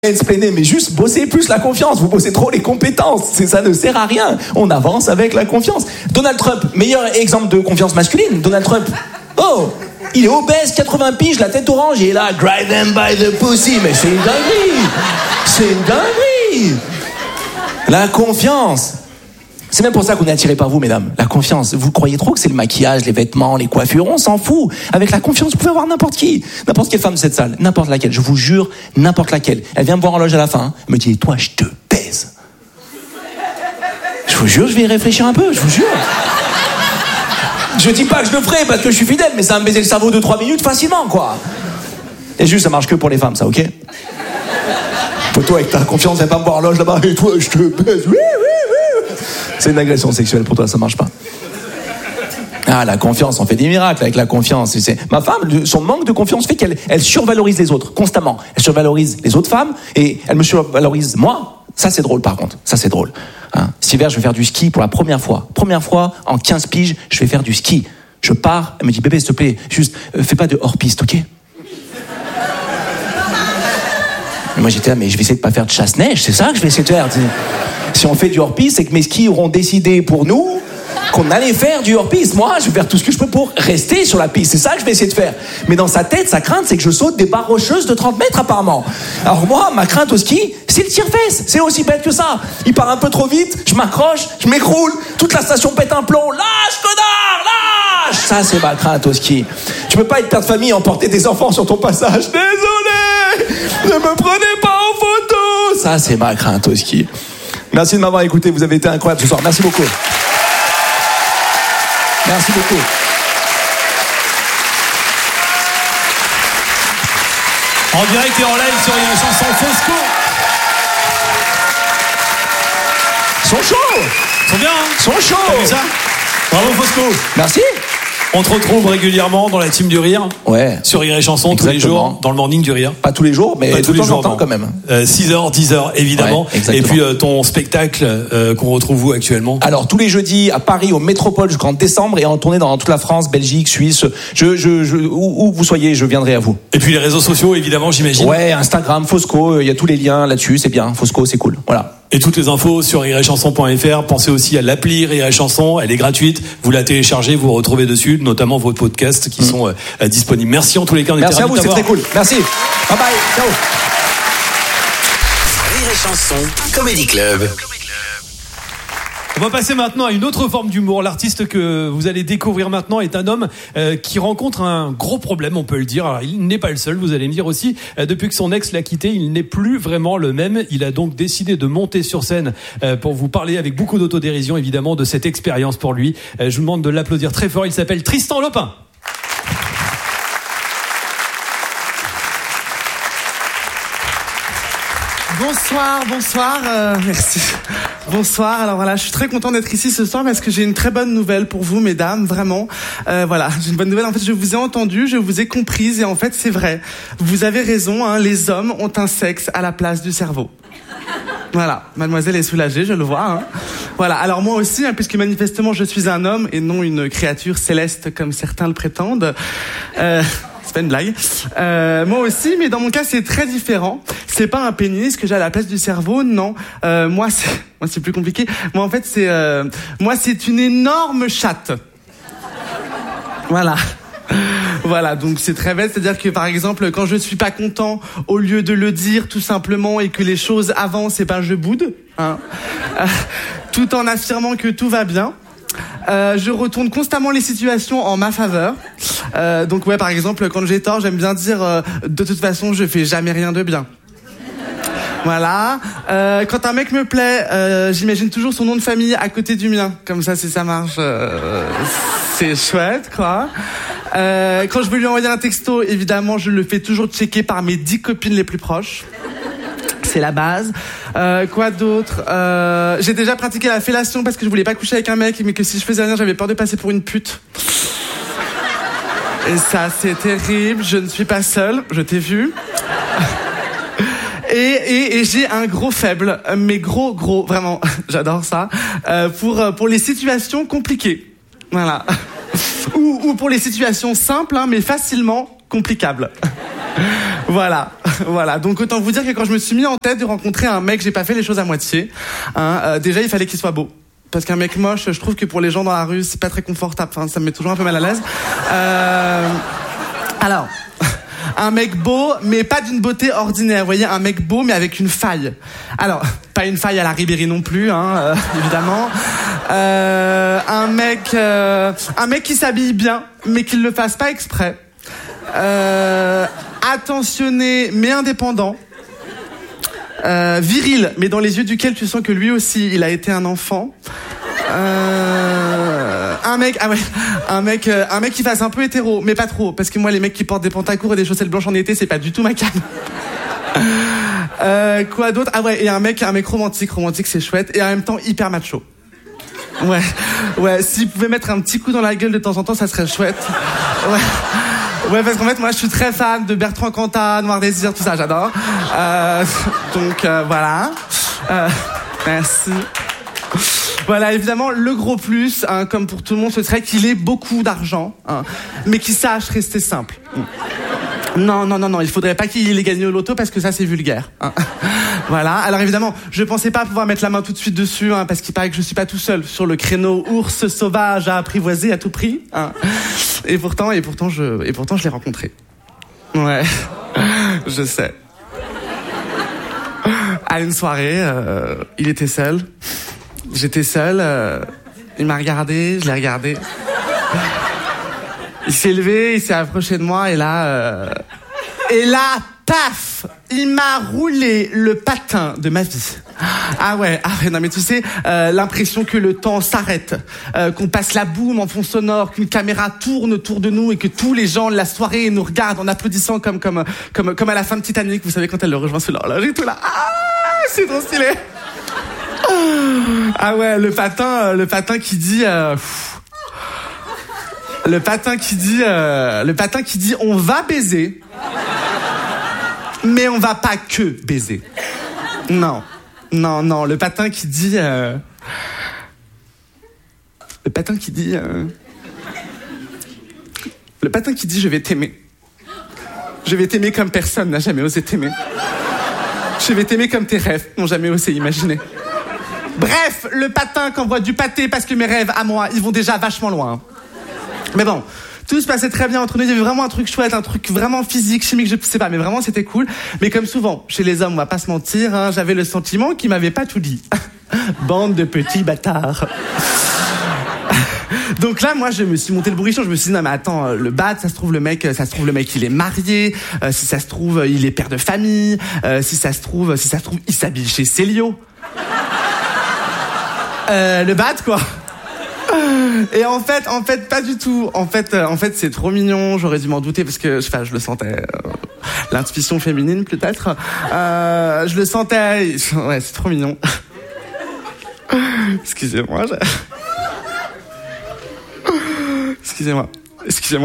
explainer, mais juste bossez plus la confiance. Vous bossez trop les compétences. Ça ne sert à rien. On avance avec la confiance. Donald Trump, meilleur exemple de confiance masculine. Donald Trump. Oh, il est obèse, 80 piges, la tête orange, et il est là, drive them by the pussy. Mais c'est une dinguerie. C'est une dinguerie. La confiance. C'est même pour ça qu'on est attiré par vous, mesdames. La confiance. Vous croyez trop que c'est le maquillage, les vêtements, les coiffures. On s'en fout. Avec la confiance, vous pouvez avoir n'importe qui. N'importe quelle femme de cette salle. N'importe laquelle. Je vous jure, n'importe laquelle. Elle vient me voir en loge à la fin. Elle me dit, toi, je te baise. Je vous jure, je vais y réfléchir un peu. Je vous jure. Je dis pas que je le ferai parce que je suis fidèle, mais ça va me baiser le cerveau 2-3 minutes facilement, quoi. Et juste, ça marche que pour les femmes, ça, ok? Toi, avec ta confiance, elle va pas me voir en loge là-bas. Et toi, je te baise. Oui, oui, oui. C'est une agression sexuelle pour toi, ça marche pas. Ah, la confiance, on fait des miracles avec la confiance. Ma femme, son manque de confiance fait qu'elle survalorise les autres, constamment. Elle survalorise les autres femmes et elle me survalorise moi. Ça, c'est drôle, par contre. Ça, c'est drôle. Hein. Cet hiver, je vais faire du ski pour la première fois. Première fois, en 15 piges, je vais faire du ski. Je pars, elle me dit, bébé, s'il te plaît, juste, fais pas de hors-piste, ok? Et moi, j'étais là, mais je vais essayer de pas faire de chasse-neige, c'est ça que je vais essayer de faire. Si on fait du hors-piste, c'est que mes skis auront décidé pour nous qu'on allait faire du hors-piste. Moi, je vais faire tout ce que je peux pour rester sur la piste. C'est ça que je vais essayer de faire. Mais dans sa tête, sa crainte, c'est que je saute des barres rocheuses de 30 mètres, apparemment. Alors moi, ma crainte au ski, c'est le tire-fesse. C'est aussi bête que ça. Il part un peu trop vite, je m'accroche, je m'écroule, toute la station pète un plomb. Lâche, connard, lâche! Ça, c'est ma crainte au ski. Tu peux pas être père de famille et emporter des enfants sur ton passage. Désolé! Ne me prenez pas en photo! Ça, c'est ma crainte au ski. Merci de m'avoir écouté. Vous avez été incroyable ce soir. Merci beaucoup. Merci beaucoup. En direct et en live sur une chanson Fosco. Ils sont chauds. Ils sont bien, hein? Ils sont chauds. T'as vu ça? Bravo Fosco. Merci. On te retrouve régulièrement dans la team du rire. Ouais. Sur Rire et Chanson, tous les jours, dans le morning du rire. Pas tous les jours, mais pas tous les jours, quand même. 6h, 10h, évidemment. Ouais, et puis ton spectacle qu'on retrouve où actuellement? Alors, tous les jeudis à Paris, au Métropole, jusqu'en décembre, et en tournée dans toute la France, Belgique, Suisse. Où vous soyez, je viendrai à vous. Et puis les réseaux sociaux, évidemment, j'imagine. Ouais, Instagram, Fosco, il y a tous les liens là-dessus, c'est bien. Fosco, c'est cool. Voilà. Et toutes les infos sur rireetchanson.fr. Pensez aussi à l'appli Rire et Chanson. Elle est gratuite. Vous la téléchargez, vous retrouvez dessus, notamment vos podcasts qui sont disponibles. Merci en tous les cas. Merci à vous, c'est très cool. Merci. Bye bye. Ciao. Rire et Chanson, Comedy Club. On va passer maintenant à une autre forme d'humour. L'artiste que vous allez découvrir maintenant est un homme qui rencontre un gros problème, on peut le dire. Alors, il n'est pas le seul, vous allez me dire aussi. Depuis que son ex l'a quitté, il n'est plus vraiment le même. Il a donc décidé de monter sur scène pour vous parler avec beaucoup d'autodérision, évidemment, de cette expérience pour lui. Je vous demande de l'applaudir très fort. Il s'appelle Tristan Lopin. Bonsoir, merci. Bonsoir, alors voilà, je suis très content d'être ici ce soir parce que j'ai une très bonne nouvelle pour vous, mesdames, vraiment. Voilà, j'ai une bonne nouvelle, en fait, je vous ai entendu, je vous ai comprise et en fait, c'est vrai. Vous avez raison, hein, les hommes ont un sexe à la place du cerveau. Voilà, mademoiselle est soulagée, je le vois. Hein. Voilà, alors moi aussi, hein, puisque manifestement je suis un homme et non une créature céleste comme certains le prétendent. C'est pas une blague. Moi aussi, mais dans mon cas, c'est très différent. C'est pas un pénis que j'ai à la place du cerveau, non. Moi, c'est plus compliqué. Moi, en fait, c'est une énorme chatte. Voilà. Voilà, donc c'est très bête, c'est-à-dire que par exemple, quand je suis pas content, au lieu de le dire tout simplement et que les choses avancent, et ben je boude, hein, tout en affirmant que tout va bien. Je retourne constamment les situations en ma faveur. Donc ouais, par exemple, quand j'ai tort, j'aime bien dire de toute façon, je fais jamais rien de bien. Voilà. Quand un mec me plaît, j'imagine toujours son nom de famille à côté du mien. Comme ça, si ça marche, c'est chouette, quoi. Quand je veux lui envoyer un texto, évidemment, je le fais toujours checker par mes 10 copines les plus proches. C'est la base. Quoi d'autre? J'ai déjà pratiqué la fellation parce que je voulais pas coucher avec un mec, mais que si je faisais rien, j'avais peur de passer pour une pute. Et ça, c'est terrible. Je ne suis pas seule. Je t'ai vu. Et j'ai un gros faible, mais gros, vraiment, j'adore ça, pour les situations compliquées. Voilà. Ou pour les situations simples, hein, mais facilement complicables. Voilà. Donc autant vous dire que quand je me suis mis en tête de rencontrer un mec, j'ai pas fait les choses à moitié. Déjà, il fallait qu'il soit beau. Parce qu'un mec moche, je trouve que pour les gens dans la rue, c'est pas très confortable. Enfin, ça me met toujours un peu mal à l'aise. Alors, un mec beau, mais pas d'une beauté ordinaire. Vous voyez, un mec beau, mais avec une faille. Alors, pas une faille à la Ribéry non plus, évidemment. Un mec qui s'habille bien, mais qui ne le fasse pas exprès. Attentionné, mais indépendant. Viril, mais dans les yeux duquel tu sens que lui aussi, il a été un enfant. Un mec qui fasse un peu hétéro, mais pas trop, parce que moi, les mecs qui portent des pantacours et des chaussettes blanches en été, c'est pas du tout ma came. Quoi d'autre? Et un mec romantique, c'est chouette, et en même temps hyper macho. Ouais, s'il pouvait mettre un petit coup dans la gueule de temps en temps, ça serait chouette. Ouais, parce qu'en fait, moi, je suis très fan de Bertrand Cantat, Noir Désir, tout ça, j'adore. Donc, voilà. Merci. Voilà, évidemment, le gros plus, comme pour tout le monde, ce serait qu'il ait beaucoup d'argent, mais qu'il sache rester simple. Non, il faudrait pas qu'il ait gagné au loto parce que ça, c'est vulgaire. Voilà, alors évidemment, je pensais pas pouvoir mettre la main tout de suite dessus, parce qu'il paraît que je suis pas tout seul sur le créneau ours sauvage à apprivoiser à tout prix. Et pourtant, je l'ai rencontré. Ouais, je sais. À une soirée, il était seul. J'étais seul. Il m'a regardé, je l'ai regardé. Il s'est levé, il s'est approché de moi et là, paf, il m'a roulé le patin de ma vie. Ah ouais, non mais tu sais, l'impression que le temps s'arrête, qu'on passe la boum en fond sonore, qu'une caméra tourne autour de nous et que tous les gens de la soirée nous regardent en applaudissant comme à la fin de Titanic, vous savez quand elle le rejoint sur l'horloge et tout là. C'est trop stylé. Ah ouais, le patin qui dit le patin qui dit on va baiser, mais on va pas que baiser. Non, le patin qui dit je vais t'aimer. Je vais t'aimer comme personne n'a jamais osé t'aimer. Je vais t'aimer comme tes rêves n'ont jamais osé imaginer. Bref, le patin qu'envoie du pâté parce que mes rêves à moi, ils vont déjà vachement loin. Mais bon, tout se passait très bien entre nous. Il y avait vraiment un truc chouette, un truc vraiment physique, chimique, je sais pas, mais vraiment c'était cool. Mais comme souvent, chez les hommes, on va pas se mentir, j'avais le sentiment qu'ils m'avaient pas tout dit. Bande de petits bâtards. Donc là, moi, je me suis monté le bourrichon. Je me suis dit, non, mais attends, le bad, ça se trouve, le mec, il est marié. Si ça se trouve, il est père de famille. Si ça se trouve, il s'habille chez Célio. Le bad, quoi. Et en fait, pas du tout. En fait, c'est trop mignon. J'aurais dû m'en douter parce que, je le sentais. L'intuition féminine, peut-être. Je le sentais. Ouais, c'est trop mignon. Excusez-moi. Excusez-moi.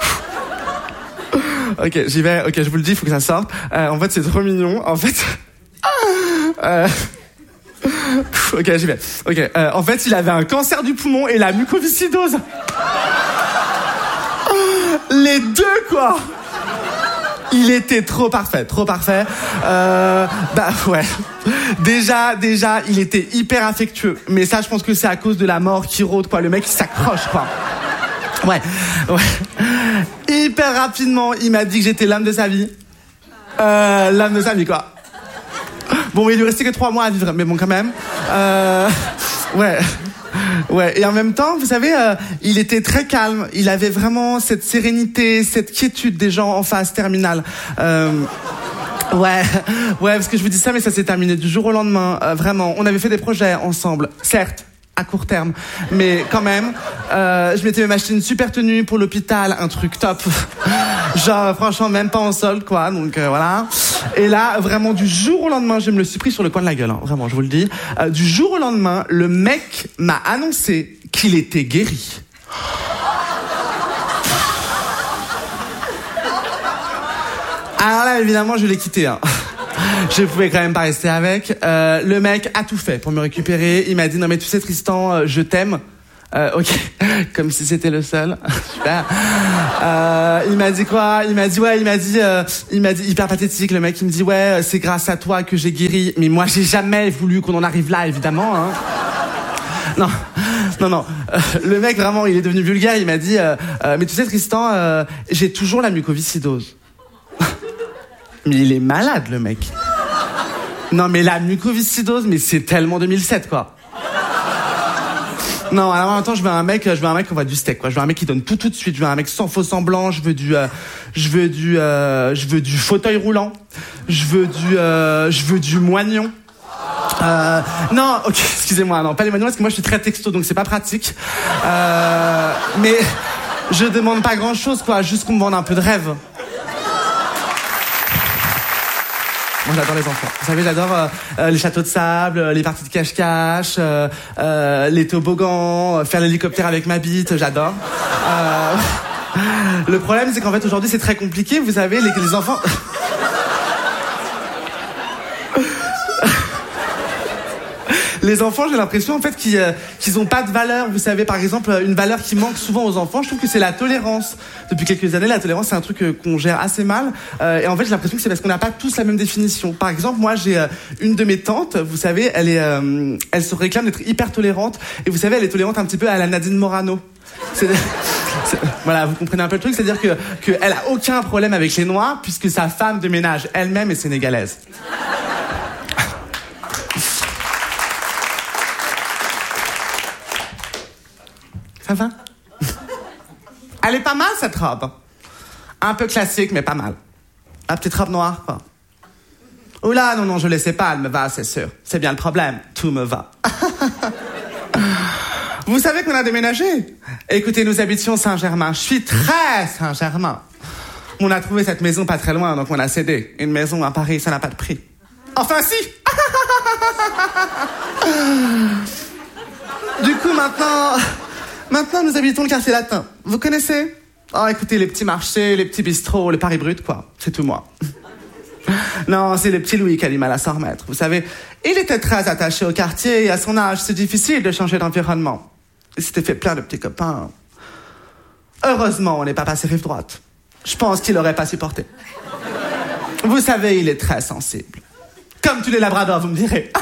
Ok, j'y vais. Ok, je vous le dis, il faut que ça sorte. En fait, c'est trop mignon. En fait... Ok, j'y vais. Ok, en fait, il avait un cancer du poumon et la mucoviscidose. Les deux, quoi. Il était trop parfait. Ouais. Déjà, il était hyper affectueux. Mais ça, je pense que c'est à cause de la mort qui rôde, quoi. Le mec, il s'accroche, quoi. Ouais. Hyper rapidement, il m'a dit que j'étais l'âme de sa vie. L'âme de sa vie, quoi. Bon, il lui restait que 3 mois à vivre, mais bon, quand même. Ouais. Et en même temps, vous savez, il était très calme. Il avait vraiment cette sérénité, cette quiétude des gens en phase terminale. Ouais, parce que je vous dis ça, mais ça s'est terminé du jour au lendemain. Vraiment, on avait fait des projets ensemble, certes, à court terme, mais quand même. Je m'étais même acheté une super tenue pour l'hôpital, un truc top. Genre, franchement, même pas en solde, quoi. Donc voilà. Et là, vraiment, du jour au lendemain, je me le suis pris sur le coin de la gueule. Vraiment, je vous le dis. Du jour au lendemain, le mec m'a annoncé qu'il était guéri. Alors là, évidemment, je l'ai quitté. Je pouvais quand même pas rester avec. Le mec a tout fait pour me récupérer. Il m'a dit, non mais tu sais Tristan, je t'aime. Ok, comme si c'était le seul. Super. Il m'a dit quoi? Il m'a dit hyper pathétique, le mec. Il me dit ouais, c'est grâce à toi que j'ai guéri. Mais moi, j'ai jamais voulu qu'on en arrive là, évidemment. Hein. Non. Le mec, vraiment, il est devenu vulgaire. Il m'a dit mais tu sais, Tristan, j'ai toujours la mucoviscidose. Mais il est malade, le mec. Non, mais la mucoviscidose, mais c'est tellement 2007, quoi. Non, alors en même temps, je veux un mec qui envoie du steak, quoi. Je veux un mec qui donne tout de suite. Je veux un mec sans faux semblant. Je veux du fauteuil roulant. Je veux du moignon. Non, ok, excusez-moi, non, pas les moignons parce que moi je suis très texto, donc c'est pas pratique. Mais je demande pas grand-chose, quoi. Juste qu'on me vende un peu de rêve. Moi, j'adore les enfants. Vous savez, j'adore les châteaux de sable, les parties de cache-cache, les toboggans, faire l'hélicoptère avec ma bite, j'adore. Le problème, c'est qu'en fait, aujourd'hui, c'est très compliqué. Vous savez, les enfants... Les enfants, j'ai l'impression en fait qu'ils ont pas de valeur. Vous savez, par exemple, une valeur qui manque souvent aux enfants, je trouve que c'est la tolérance. Depuis quelques années, la tolérance, c'est un truc qu'on gère assez mal. Et en fait, j'ai l'impression que c'est parce qu'on n'a pas tous la même définition. Par exemple, moi, j'ai une de mes tantes, vous savez, elle se réclame d'être hyper tolérante. Et vous savez, elle est tolérante un petit peu à la Nadine Morano. Voilà, vous comprenez un peu le truc, c'est-à-dire que elle a aucun problème avec les Noirs puisque sa femme de ménage elle-même est sénégalaise. Ça va? Elle est pas mal, cette robe. Un peu classique, mais pas mal. La petite robe noire, quoi. Oula, non, je le sais pas, elle me va, c'est sûr. C'est bien le problème, tout me va. Vous savez qu'on a déménagé? Écoutez, nous habitions Saint-Germain. Je suis très Saint-Germain. On a trouvé cette maison pas très loin, donc on a cédé. Une maison à Paris, ça n'a pas de prix. Enfin, si! Du coup, Maintenant, nous habitons le quartier latin. Vous connaissez? Oh, écoutez, les petits marchés, les petits bistrots, le Paris brut, quoi. C'est tout moi. Non, c'est le petit Louis qui a du mal à s'en remettre. Vous savez, il était très attaché au quartier et à son âge, c'est difficile de changer d'environnement. Il s'était fait plein de petits copains. Heureusement, on n'est pas passé rive droite. Je pense qu'il aurait pas supporté. Vous savez, il est très sensible. Comme tous les labradors, vous me direz.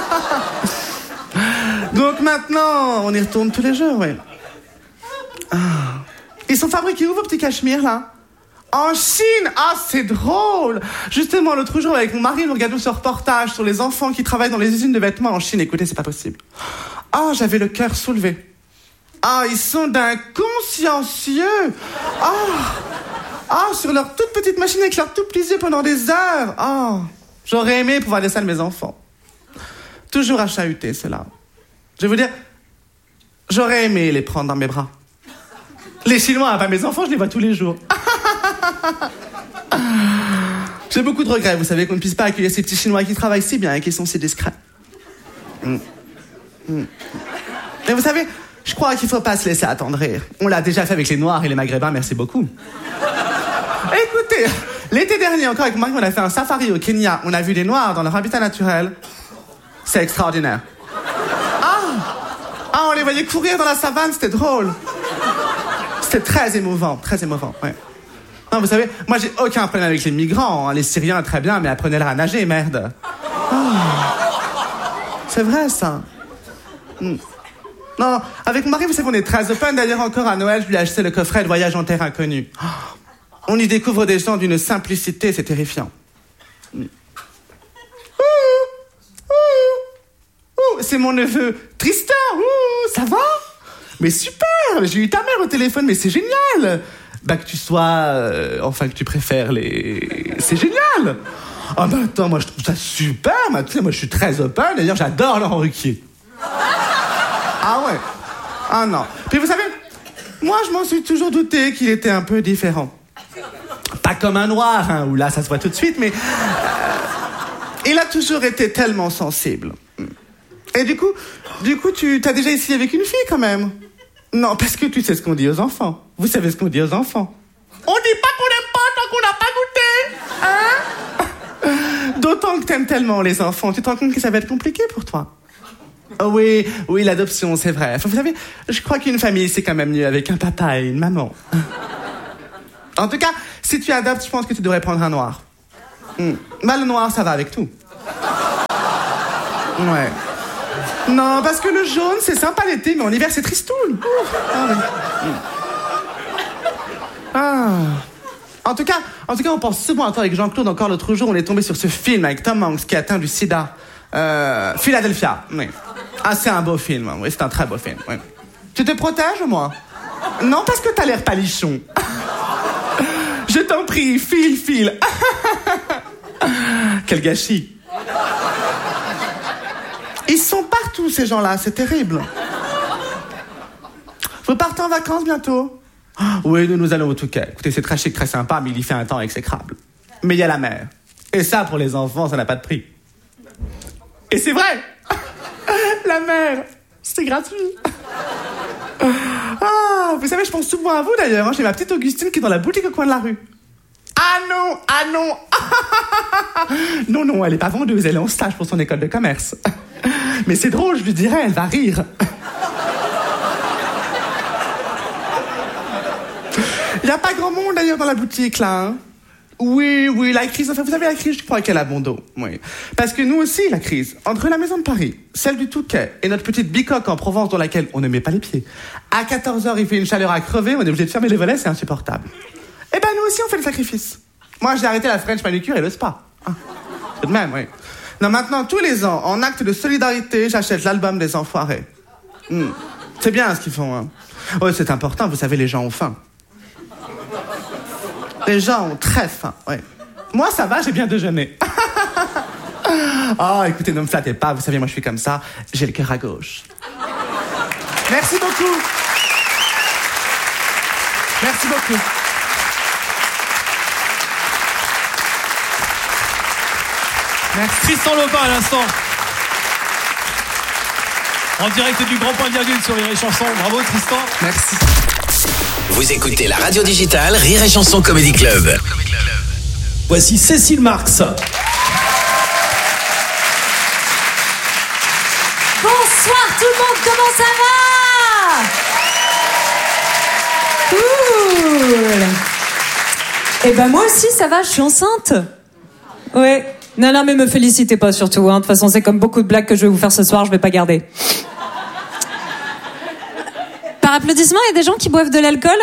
Donc maintenant, on y retourne tous les jours, oui. Ils sont fabriqués où, vos petits cachemires, là? En Chine! Ah, c'est drôle! Justement, l'autre jour, avec mon mari, nous regardions ce reportage sur les enfants qui travaillent dans les usines de vêtements en Chine. Écoutez, c'est pas possible. Ah, j'avais le cœur soulevé. Ah, ils sont d'un consciencieux! Ah, sur leur toute petite machine avec leurs tout petits yeux pendant des heures! Ah, j'aurais aimé pouvoir dire ça de mes enfants. Toujours à chahuter, ceux-là. Je vais vous dire, j'aurais aimé les prendre dans mes bras. Les Chinois, pas mes enfants, je les vois tous les jours. J'ai beaucoup de regrets, vous savez, qu'on ne puisse pas accueillir ces petits Chinois qui travaillent si bien et qui sont si discrets. Mais vous savez, je crois qu'il ne faut pas se laisser attendrir. On l'a déjà fait avec les Noirs et les Maghrébins, merci beaucoup. Écoutez, l'été dernier encore avec mon mari, on a fait un safari au Kenya. On a vu des Noirs dans leur habitat naturel. C'est extraordinaire. On les voyait courir dans la savane, c'était drôle. C'était très émouvant, ouais. Non, vous savez, moi j'ai aucun problème avec les migrants, hein. Les Syriens, très bien, mais apprenez-leur à nager, merde. C'est vrai, ça. Non, avec mon mari, vous savez, on est très open. D'ailleurs, encore à Noël, je lui ai acheté le coffret de Voyage en terre inconnue. On y découvre des gens d'une simplicité, c'est terrifiant. C'est mon neveu Tristan. Ça va? Mais super, j'ai eu ta mère au téléphone, mais c'est génial. Bah que tu sois, enfin que tu préfères les... C'est génial. Ah bah attends, moi je trouve ça super. Tu sais, moi je suis très open, d'ailleurs j'adore Laurent Ruquier. Ah ouais. Ah non. Puis vous savez, moi je m'en suis toujours douté qu'il était un peu différent. Pas comme un noir, hein, où là ça se voit tout de suite, mais... il a toujours été tellement sensible. Et du coup, tu t'as déjà essayé avec une fille quand même? Non, parce que tu sais ce qu'on dit aux enfants. Vous savez ce qu'on dit aux enfants? On dit pas qu'on n'aime pas tant qu'on n'a pas goûté, hein? D'autant que t'aimes tellement les enfants, tu te rends compte que ça va être compliqué pour toi. Oh oui, l'adoption, c'est vrai. Enfin, vous savez, je crois qu'une famille, c'est quand même mieux avec un papa et une maman. En tout cas, si tu adoptes, je pense que tu devrais prendre un noir. Bah, le noir, ça va avec tout. Ouais. Non, parce que le jaune, c'est sympa l'été, mais en hiver, c'est tristoun. En tout cas, on pense souvent à toi avec Jean-Claude. Encore l'autre jour, on est tombé sur ce film avec Tom Hanks qui est atteint du sida. Philadelphia, oui. Ah, c'est un beau film, oui, c'est un très beau film, oui. Tu te protèges, moi? Non, parce que t'as l'air palichon. Je t'en prie, file. Quel gâchis. Ils sont partout, ces gens-là, c'est terrible. Vous partez en vacances bientôt? Oui, nous allons au Touquet. Écoutez, c'est très chic, très sympa, mais il y fait un temps exécrable. Mais il y a la mer. Et ça, pour les enfants, ça n'a pas de prix. Et c'est vrai. La mer, c'est gratuit. Ah, vous savez, je pense souvent à vous d'ailleurs. Hein. J'ai ma petite Augustine qui est dans la boutique au coin de la rue. Ah non. Non, elle est pas vendeuse, elle est en stage pour son école de commerce. Mais c'est drôle, je lui dirais, elle va rire. Il n'y a pas grand monde d'ailleurs dans la boutique là. Hein. Oui, la crise, enfin vous savez la crise, je crois qu'elle a bon dos. Oui. Parce que nous aussi, la crise, entre la maison de Paris, celle du Touquet et notre petite bicoque en Provence dans laquelle on ne met pas les pieds, à 14h il fait une chaleur à crever, on est obligé de fermer les volets, c'est insupportable. Eh ben nous aussi on fait le sacrifice. Moi j'ai arrêté la French manucure et le spa. C'est de même, oui. Non, maintenant tous les ans, en acte de solidarité, j'achète l'album des enfoirés. C'est bien ce qu'ils font. Hein. Ouais, c'est important, vous savez, les gens ont faim. Les gens ont très faim, oui. Moi, ça va, j'ai bien déjeuné. Oh, écoutez, ne me flattez pas, vous savez, moi, je suis comme ça, j'ai le cœur à gauche. Merci beaucoup. Merci beaucoup. Merci. Tristan Lopin à l'instant. En direct du Grand Point Virgule sur Rire et Chanson. Bravo, Tristan. Merci. Vous écoutez la radio digitale Rire et Chanson Comedy Club. Voici Cécile Marx. Bonsoir tout le monde, comment ça va? Cool. Eh ben moi aussi ça va, je suis enceinte. Ouais. Non, mais me félicitez pas surtout. Hein. De toute façon, c'est comme beaucoup de blagues que je vais vous faire ce soir, je vais pas garder. Par applaudissement, il y a des gens qui boivent de l'alcool?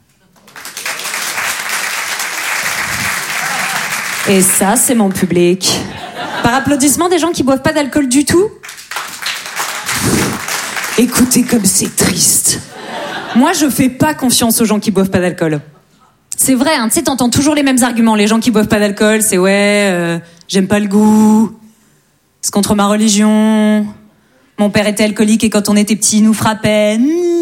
Et ça, c'est mon public. Par applaudissement, des gens qui boivent pas d'alcool du tout? Écoutez comme c'est triste. Moi, je fais pas confiance aux gens qui boivent pas d'alcool. C'est vrai, hein, tu sais, t'entends toujours les mêmes arguments. Les gens qui boivent pas d'alcool, c'est j'aime pas le goût, c'est contre ma religion, mon père était alcoolique et quand on était petit, il nous frappait.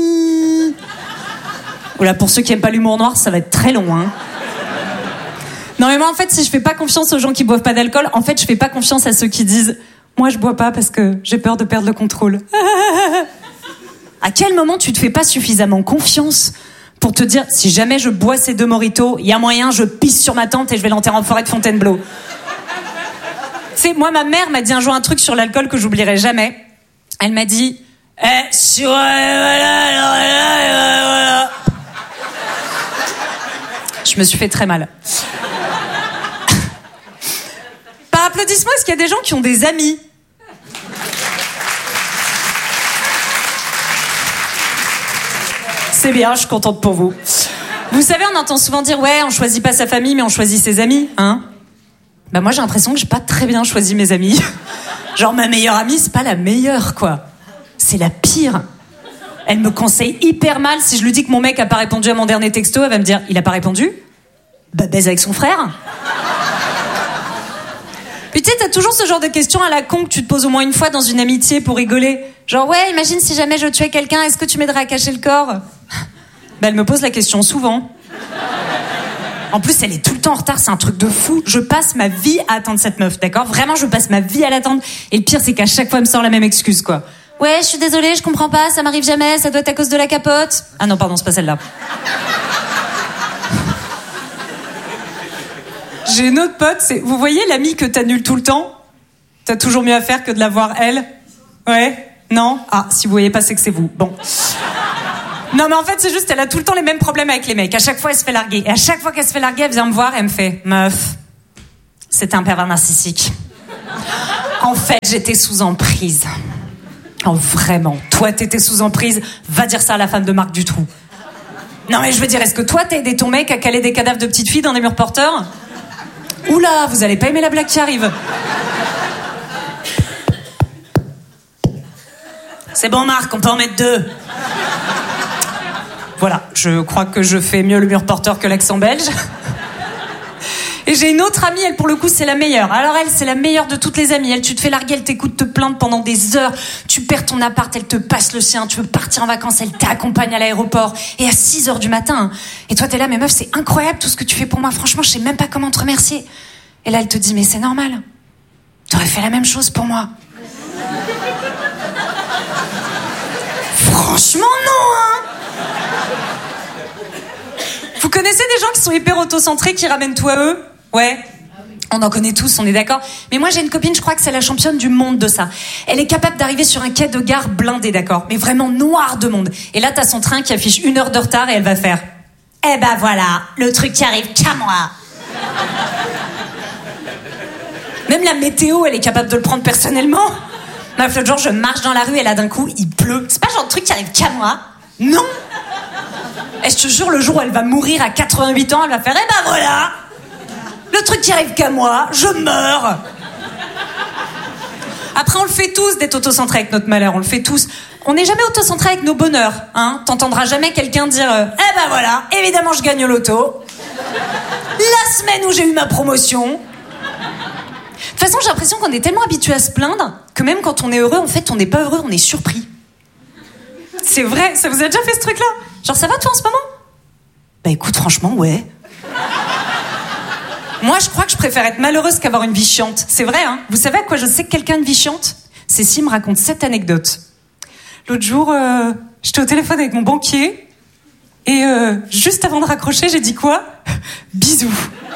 Voilà, pour ceux qui aiment pas l'humour noir, ça va être très long, hein. Non mais moi en fait, si je fais pas confiance aux gens qui boivent pas d'alcool, en fait je fais pas confiance à ceux qui disent moi je bois pas parce que j'ai peur de perdre le contrôle. À quel moment tu te fais pas suffisamment confiance pour te dire si jamais je bois ces 2 mojitos, il y a moyen je pisse sur ma tante et je vais l'enterrer en forêt de Fontainebleau. Tu sais, moi ma mère m'a dit un jour un truc sur l'alcool que j'oublierai jamais. Elle m'a dit voilà. Je me suis fait très mal. Par applaudissement, est-ce qu'il y a des gens qui ont des amis? C'est bien, je suis contente pour vous. Vous savez, on entend souvent dire ouais, on choisit pas sa famille, mais on choisit ses amis, hein? Bah moi, j'ai l'impression que j'ai pas très bien choisi mes amis. Genre ma meilleure amie, c'est pas la meilleure, quoi. C'est la pire. Elle me conseille hyper mal. Si je lui dis que mon mec a pas répondu à mon dernier texto, elle va me dire il a pas répondu? Bah baise avec son frère. Puis tu sais, t'as toujours ce genre de questions à la con que tu te poses au moins une fois dans une amitié pour rigoler. Genre ouais, imagine si jamais je tuais quelqu'un, est-ce que tu m'aiderais à cacher le corps? Bah elle me pose la question souvent. En plus, elle est tout le temps en retard, c'est un truc de fou. Je passe ma vie à attendre cette meuf, d'accord? Vraiment, je passe ma vie à l'attendre. Et le pire, c'est qu'à chaque fois, elle me sort la même excuse, quoi. Ouais, je suis désolée, je comprends pas, ça m'arrive jamais, ça doit être à cause de la capote. Ah non, pardon, c'est pas celle-là. J'ai une autre pote, vous voyez l'amie que t'annules tout le temps? T'as toujours mieux à faire que de la voir elle? Ouais. Non? Ah, si vous voyez pas, c'est que c'est vous. Bon. Non, mais en fait, c'est juste, elle a tout le temps les mêmes problèmes avec les mecs. À chaque fois, elle se fait larguer. Et à chaque fois qu'elle se fait larguer, elle vient me voir et elle me fait, meuf, c'était un pervers narcissique. En fait, j'étais sous emprise. Oh, vraiment. Toi, t'étais sous emprise. Va dire ça à la femme de Marc Dutroux. Non, mais je veux dire, est-ce que toi, t'as aidé ton mec à caler des cadavres de petites filles dans des murs porteurs? Oula, vous allez pas aimer la blague qui arrive. C'est bon, Marc, on peut en mettre 2. Voilà, je crois que je fais mieux le mur porteur que l'accent belge. Et j'ai une autre amie, elle pour le coup c'est la meilleure. Alors elle, c'est la meilleure de toutes les amies. Elle, tu te fais larguer, elle t'écoute te plaindre pendant des heures. Tu perds ton appart, elle te passe le sien. Tu veux partir en vacances, elle t'accompagne à l'aéroport. Et à 6h du matin. Et toi t'es là, mais meuf, c'est incroyable tout ce que tu fais pour moi. Franchement, je sais même pas comment te remercier. Et là elle te dit, mais c'est normal. T'aurais fait la même chose pour moi. Franchement non, hein. Vous connaissez des gens qui sont hyper autocentrés, qui ramènent tout à eux? Ouais. On en connaît tous, on est d'accord. Mais moi j'ai une copine, je crois que c'est la championne du monde de ça. Elle est capable d'arriver sur un quai de gare blindé, d'accord, mais vraiment noir de monde. Et là t'as son train qui affiche 1 heure de retard et elle va faire, eh ben voilà, le truc qui arrive qu'à moi. Même la météo, elle est capable de le prendre personnellement. Meuf, l'autre jour je marche dans la rue et là d'un coup il pleut. C'est pas genre de truc qui arrive qu'à moi. Non. Et je te jure, le jour où elle va mourir à 88 ans, elle va faire, eh ben voilà, le truc qui arrive qu'à moi, je meurs. Après, on le fait tous d'être autocentré avec notre malheur, on le fait tous. On n'est jamais autocentré avec nos bonheurs, hein. T'entendras jamais quelqu'un dire, eh ben voilà, évidemment je gagne au loto. La semaine où j'ai eu ma promotion. De toute façon, j'ai l'impression qu'on est tellement habitué à se plaindre que même quand on est heureux, en fait, on n'est pas heureux, on est surpris. C'est vrai, ça vous a déjà fait ce truc-là? Genre, ça va toi en ce moment? Bah écoute, franchement, ouais. Moi, je crois que je préfère être malheureuse qu'avoir une vie chiante. C'est vrai, hein. Vous savez à quoi je sais que quelqu'un a une vie chiante? C'est s'il me raconte cette anecdote. L'autre jour, j'étais au téléphone avec mon banquier et juste avant de raccrocher, j'ai dit quoi? Bisous.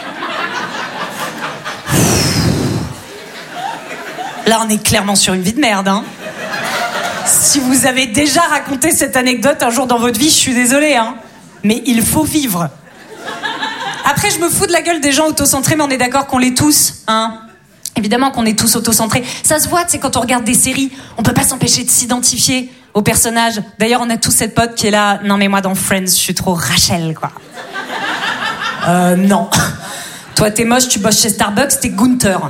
Là, on est clairement sur une vie de merde, hein. Si vous avez déjà raconté cette anecdote un jour dans votre vie, je suis désolée, hein. Mais il faut vivre. Après, je me fous de la gueule des gens autocentrés, mais on est d'accord qu'on l'est tous, hein. Évidemment qu'on est tous autocentrés. Ça se voit, tu sais, quand on regarde des séries, on peut pas s'empêcher de s'identifier aux personnages. D'ailleurs, on a tous cette pote qui est là, non mais moi dans Friends, je suis trop Rachel, quoi. Non. Toi, t'es moche, tu bosses chez Starbucks, t'es Gunther.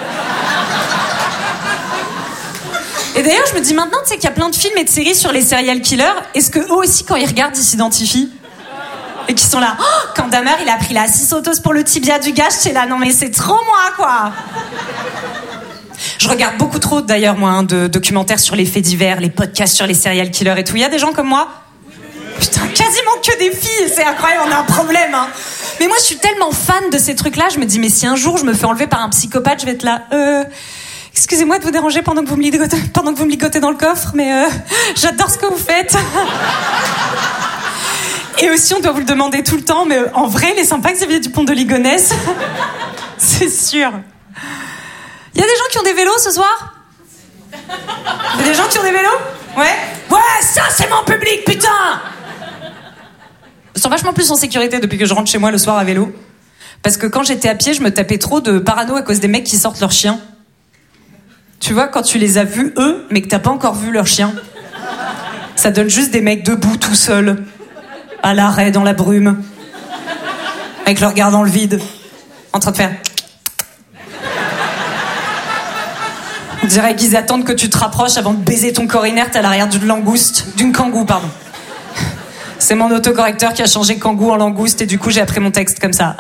Et d'ailleurs, je me dis maintenant, tu sais qu'il y a plein de films et de séries sur les serial killers. Est-ce que eux aussi, quand ils regardent, ils s'identifient? Et qu'ils sont là, oh, quand Dahmer, il a pris la 6 autos pour le tibia du gars, j'étais là, non mais c'est trop moi, quoi. Je regarde beaucoup trop, d'ailleurs, moi, hein, de documentaires sur les faits divers, les podcasts sur les serial killers et tout. Il y a des gens comme moi? Putain, quasiment que des filles, c'est incroyable, on a un problème, hein. Mais moi, je suis tellement fan de ces trucs-là, je me dis, mais si un jour je me fais enlever par un psychopathe, je vais être là, excusez-moi de vous déranger pendant que vous me ligotez dans le coffre, mais j'adore ce que vous faites. Et aussi, on doit vous le demander tout le temps, mais en vrai, il est sympa Xavier Dupont de Ligonnès. C'est sûr. Il y a des gens qui ont des vélos ce soir? Il y a des gens qui ont des vélos? Ouais? Ouais, ça c'est mon public, putain! Je suis vachement plus en sécurité depuis que je rentre chez moi le soir à vélo. Parce que quand j'étais à pied, je me tapais trop de parano à cause des mecs qui sortent leur chien. Tu vois, quand tu les as vus, eux, mais que t'as pas encore vu leur chien, ça donne juste des mecs debout tout seuls, à l'arrêt dans la brume, avec leur regard dans le vide, en train de faire... On dirait qu'ils attendent que tu te rapproches avant de baiser ton corps inerte à l'arrière d'une kangou, pardon. C'est mon autocorrecteur qui a changé kangou en langouste et du coup j'ai appris mon texte comme ça.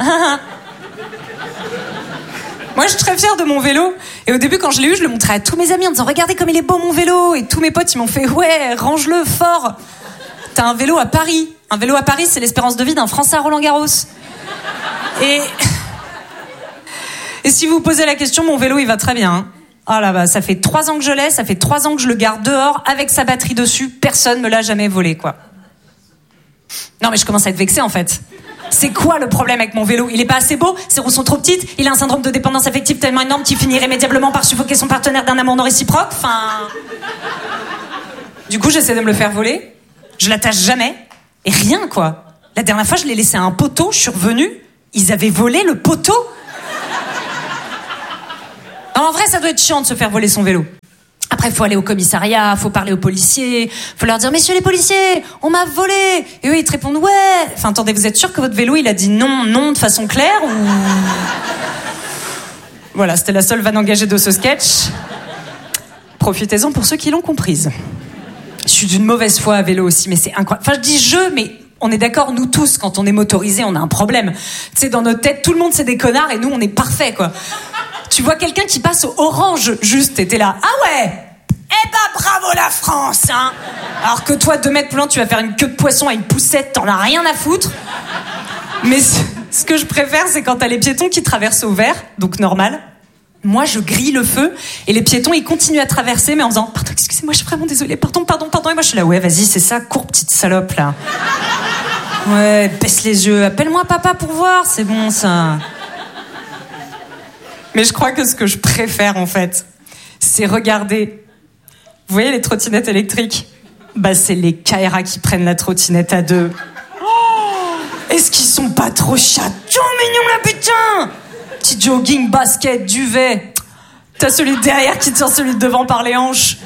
Moi, je suis très fière de mon vélo. Et au début, quand je l'ai eu, je le montrais à tous mes amis en disant « Regardez comme il est beau, mon vélo !» Et tous mes potes, ils m'ont fait « Ouais, range-le fort !» T'as un vélo à Paris. Un vélo à Paris, c'est l'espérance de vie d'un Français à Roland-Garros. Et si vous vous posez la question, mon vélo, il va très bien. Hein. Oh là bah, ça fait 3 ans que je l'ai, ça fait 3 ans que je le garde dehors, avec sa batterie dessus. Personne me l'a jamais volé, quoi. Non, mais je commence à être vexée, en fait. C'est quoi le problème avec mon vélo? Il est pas assez beau? Ses roues sont trop petites? Il a un syndrome de dépendance affective tellement énorme qu'il finit irrémédiablement par suffoquer son partenaire d'un amour non réciproque? Enfin... Du coup, j'essaie de me le faire voler. Je l'attache jamais. Et rien, quoi. La dernière fois, je l'ai laissé à un poteau. Je suis revenue. Ils avaient volé le poteau. Non, en vrai, ça doit être chiant de se faire voler son vélo. Après, il faut aller au commissariat, faut parler aux policiers, faut leur dire « Messieurs les policiers, on m'a volé !» Et eux, ils te répondent « Ouais !» Enfin, attendez, vous êtes sûr que votre vélo, il a dit non de façon claire ou... Voilà, c'était la seule vanne engagée de ce sketch. Profitez-en pour ceux qui l'ont comprise. Je suis d'une mauvaise foi à vélo aussi, mais c'est incroyable. Enfin, je dis « je », mais on est d'accord, nous tous, quand on est motorisé, on a un problème. Tu sais, dans notre tête, tout le monde, c'est des connards et nous, on est parfaits, quoi. Tu vois quelqu'un qui passe au orange, juste, et t'es là, ah ouais, eh ben bravo la France, hein. Alors que toi, 2 mètres plus loin, tu vas faire une queue de poisson à une poussette, t'en as rien à foutre. Mais ce que je préfère, c'est quand t'as les piétons qui traversent au vert, donc normal. Moi, je grille le feu, et les piétons, ils continuent à traverser, mais en faisant, pardon, excusez-moi, je suis vraiment désolée, pardon. Et moi, je suis là, ouais, vas-y, c'est ça, cours, petite salope, là. Ouais, baisse les yeux, appelle-moi papa pour voir, c'est bon, ça. Mais je crois que ce que je préfère, en fait, c'est regarder... Vous voyez les trottinettes électriques ? Bah, c'est les Kaira qui prennent la trottinette à 2. Oh, est-ce qu'ils sont pas trop chatons, mignons, là, putain ? Petit jogging, basket, duvet. T'as celui de derrière qui tient celui de devant par les hanches.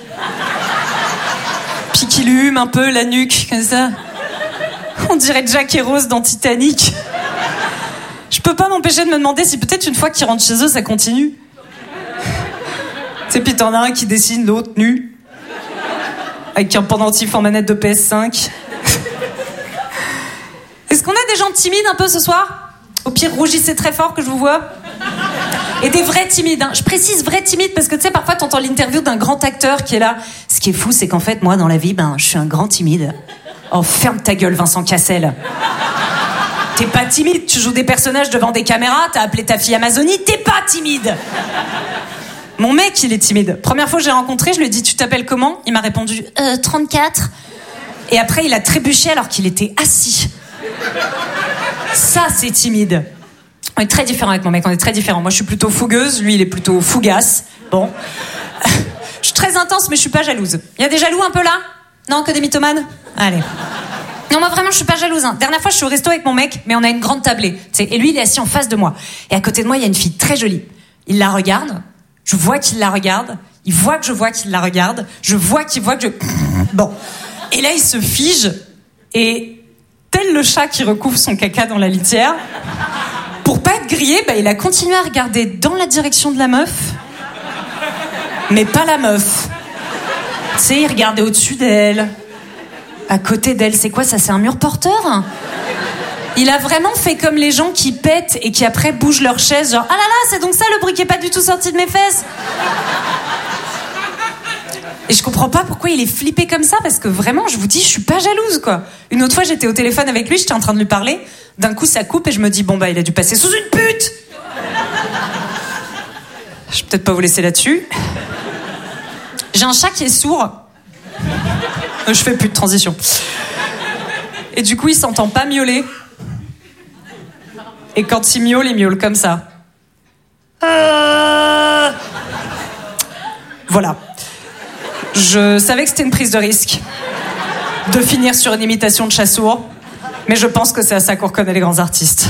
Puis qui lui hume un peu la nuque, comme ça. On dirait Jack et Rose dans Titanic. Je peux pas m'empêcher de me demander si peut-être une fois qu'ils rentrent chez eux, ça continue. Tu sais, puis t'en as un qui dessine l'autre nu. Avec un pendentif en manette de PS5. Est-ce qu'on a des gens timides un peu ce soir ? Au pire, rougissez très fort que je vous vois. Et des vrais timides, hein. Je précise vrais timides parce que tu sais, parfois t'entends l'interview d'un grand acteur qui est là. Ce qui est fou, c'est qu'en fait, moi, dans la vie, je suis un grand timide. Oh, ferme ta gueule, Vincent Cassel. T'es pas timide, tu joues des personnages devant des caméras, t'as appelé ta fille Amazonie, t'es pas timide. Mon mec, il est timide. Première fois que j'ai rencontré, je lui ai dit, tu t'appelles comment ? Il m'a répondu, 34. Et après, il a trébuché alors qu'il était assis. Ça, c'est timide. On est très différents avec mon mec, on est très différents. Moi, je suis plutôt fougueuse, lui, il est plutôt fougasse. Bon. Je suis très intense, mais je suis pas jalouse. Il y a des jaloux un peu là ? Non, que des mythomanes ? Allez. Non, moi vraiment, je suis pas jalouse. Hein. Dernière fois, je suis au resto avec mon mec, mais on a une grande tablée. T'sais, et lui, il est assis en face de moi. Et à côté de moi, il y a une fille très jolie. Il la regarde. Je vois qu'il la regarde. Il voit que je vois qu'il la regarde. Je vois qu'il voit que je... Bon. Et là, il se fige. Et tel le chat qui recouvre son caca dans la litière, pour pas être grillé, il a continué à regarder dans la direction de la meuf. Mais pas la meuf. Tu sais, il regardait au-dessus d'elle. À côté d'elle, c'est quoi ça ? C'est un mur porteur ? Il a vraiment fait comme les gens qui pètent et qui après bougent leur chaise, genre « Ah là là, c'est donc ça le bruit qui est pas du tout sorti de mes fesses !» Et je comprends pas pourquoi il est flippé comme ça, parce que vraiment, je vous dis, je suis pas jalouse, quoi. Une autre fois, j'étais au téléphone avec lui, j'étais en train de lui parler, d'un coup, ça coupe et je me dis « Bon, il a dû passer sous une pute !» Je vais peut-être pas vous laisser là-dessus. J'ai un chat qui est sourd. Je fais plus de transition. Et du coup, il s'entend pas miauler. Et quand il miaule comme ça. Voilà. Je savais que c'était une prise de risque de finir sur une imitation de chat sourd, mais je pense que c'est à ça qu'on reconnaît les grands artistes.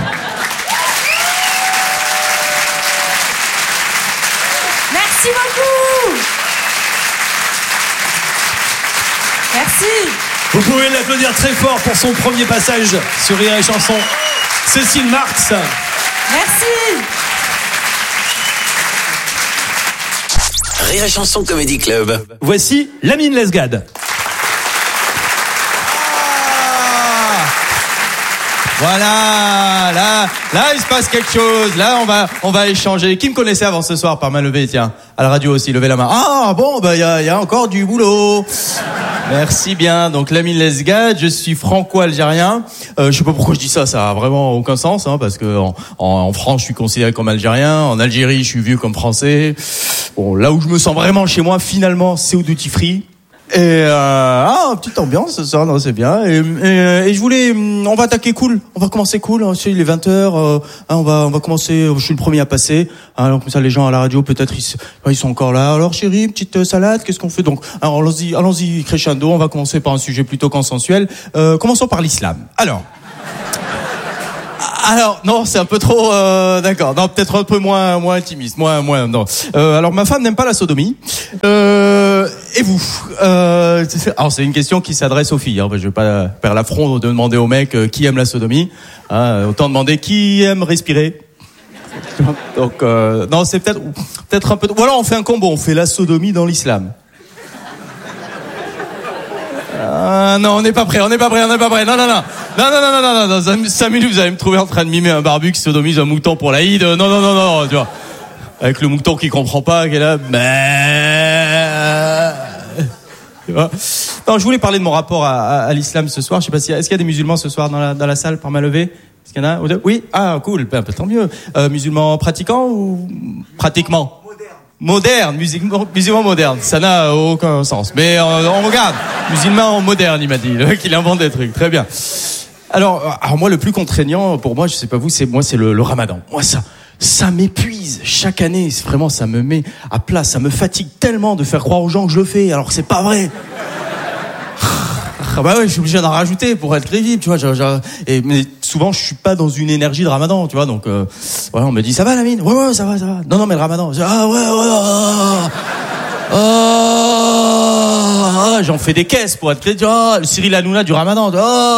Merci beaucoup. Merci. Vous pouvez l'applaudir très fort pour son premier passage sur Rire et Chanson. Cécile Marx. Merci. Rire et Chanson Comedy Club. Voici Lamine Lesgade. Voilà, là, il se passe quelque chose. Là, on va échanger. Qui me connaissait avant ce soir par main levée, tiens. À la radio aussi, levez la main. Ah, bon, il y a encore du boulot. Merci bien. Donc, Lamine Lesgade, je suis franco-algérien. Je sais pas pourquoi je dis ça, ça a vraiment aucun sens, hein, parce que en France, je suis considéré comme algérien. En Algérie, je suis vu comme français. Bon, là où je me sens vraiment chez moi, finalement, c'est au duty free. Et petite ambiance ce soir, non, c'est bien. Et je voulais, on va attaquer cool. On va commencer cool. Hein, il est 20h. On va commencer. Je suis le premier à passer. Alors comme ça, les gens à la radio, peut-être ils sont encore là. Alors chérie, petite salade. Qu'est-ce qu'on fait donc? Alors allons-y crescendo. On va commencer par un sujet plutôt consensuel. Commençons par l'islam. Alors non, c'est un peu trop d'accord. Non, peut-être un peu moins intimiste, moins non. Alors ma femme n'aime pas la sodomie. Et vous alors c'est une question qui s'adresse aux filles. Hein, je vais pas faire l'affront de demander aux mecs qui aime la sodomie. Autant demander qui aime respirer. Donc non, c'est peut-être un peu. Voilà, on fait un combo. On fait la sodomie dans l'islam. Non, on n'est pas prêt. Non. Dans 5 minutes, vous allez me trouver en train de mimer un barbu qui sodomise un mouton pour l'Aïd. Non, tu vois. Avec le mouton qui comprend pas, qui est là. Tu vois. Non, je voulais parler de mon rapport à l'islam ce soir. Je sais pas est-ce qu'il y a des musulmans ce soir dans la salle par ma levée? Est-ce qu'il y en a? Oui? Ah, cool. Tant mieux. Musulmans pratiquants ou pratiquement? Moderne, musulman moderne, ça n'a aucun sens. Mais on regarde, musulman moderne, il m'a dit, qu'il invente des trucs, très bien. Alors moi, le plus contraignant pour moi, je sais pas vous, c'est le Ramadan. Moi, ça m'épuise chaque année. Vraiment, ça me met à plat, ça me fatigue tellement de faire croire aux gens que je le fais, alors que c'est pas vrai. Bah ouais, je suis obligé d'en rajouter pour être crédible, tu vois. Mais souvent, je suis pas dans une énergie de Ramadan, tu vois. Donc, voilà, on me dit, ça va, Lamine? Ouais, ça va. Non, mais le Ramadan. J'en fais des caisses pour être crédible. Le Cyril Hanouna du Ramadan.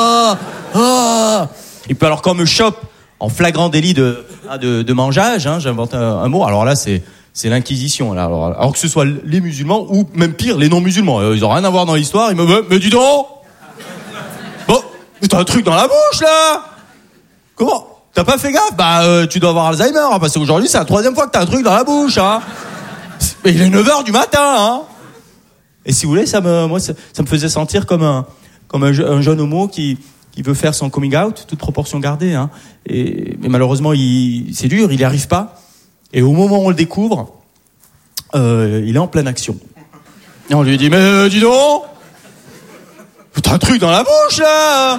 Et puis alors, quand on me chope en flagrant délit de mangeage, hein, j'invente un mot. Alors là, c'est l'inquisition. Là. Alors que ce soit les musulmans ou même pire, les non-musulmans. Ils ont rien à voir dans l'histoire. Ils me dis donc. Bon, t'as un truc dans la bouche là. Comment? T'as pas fait gaffe? Tu dois avoir Alzheimer, hein, parce qu'aujourd'hui c'est la 3e fois que t'as un truc dans la bouche, hein. Et il est 9h du matin, hein. Et si vous voulez, ça me faisait sentir comme un jeune homo qui veut faire son coming out, toute proportion gardée, hein. Mais malheureusement, c'est dur, il y arrive pas. Et au moment où on le découvre, il est en pleine action. Et on lui dit, mais dis donc, t'as un truc dans la bouche, là.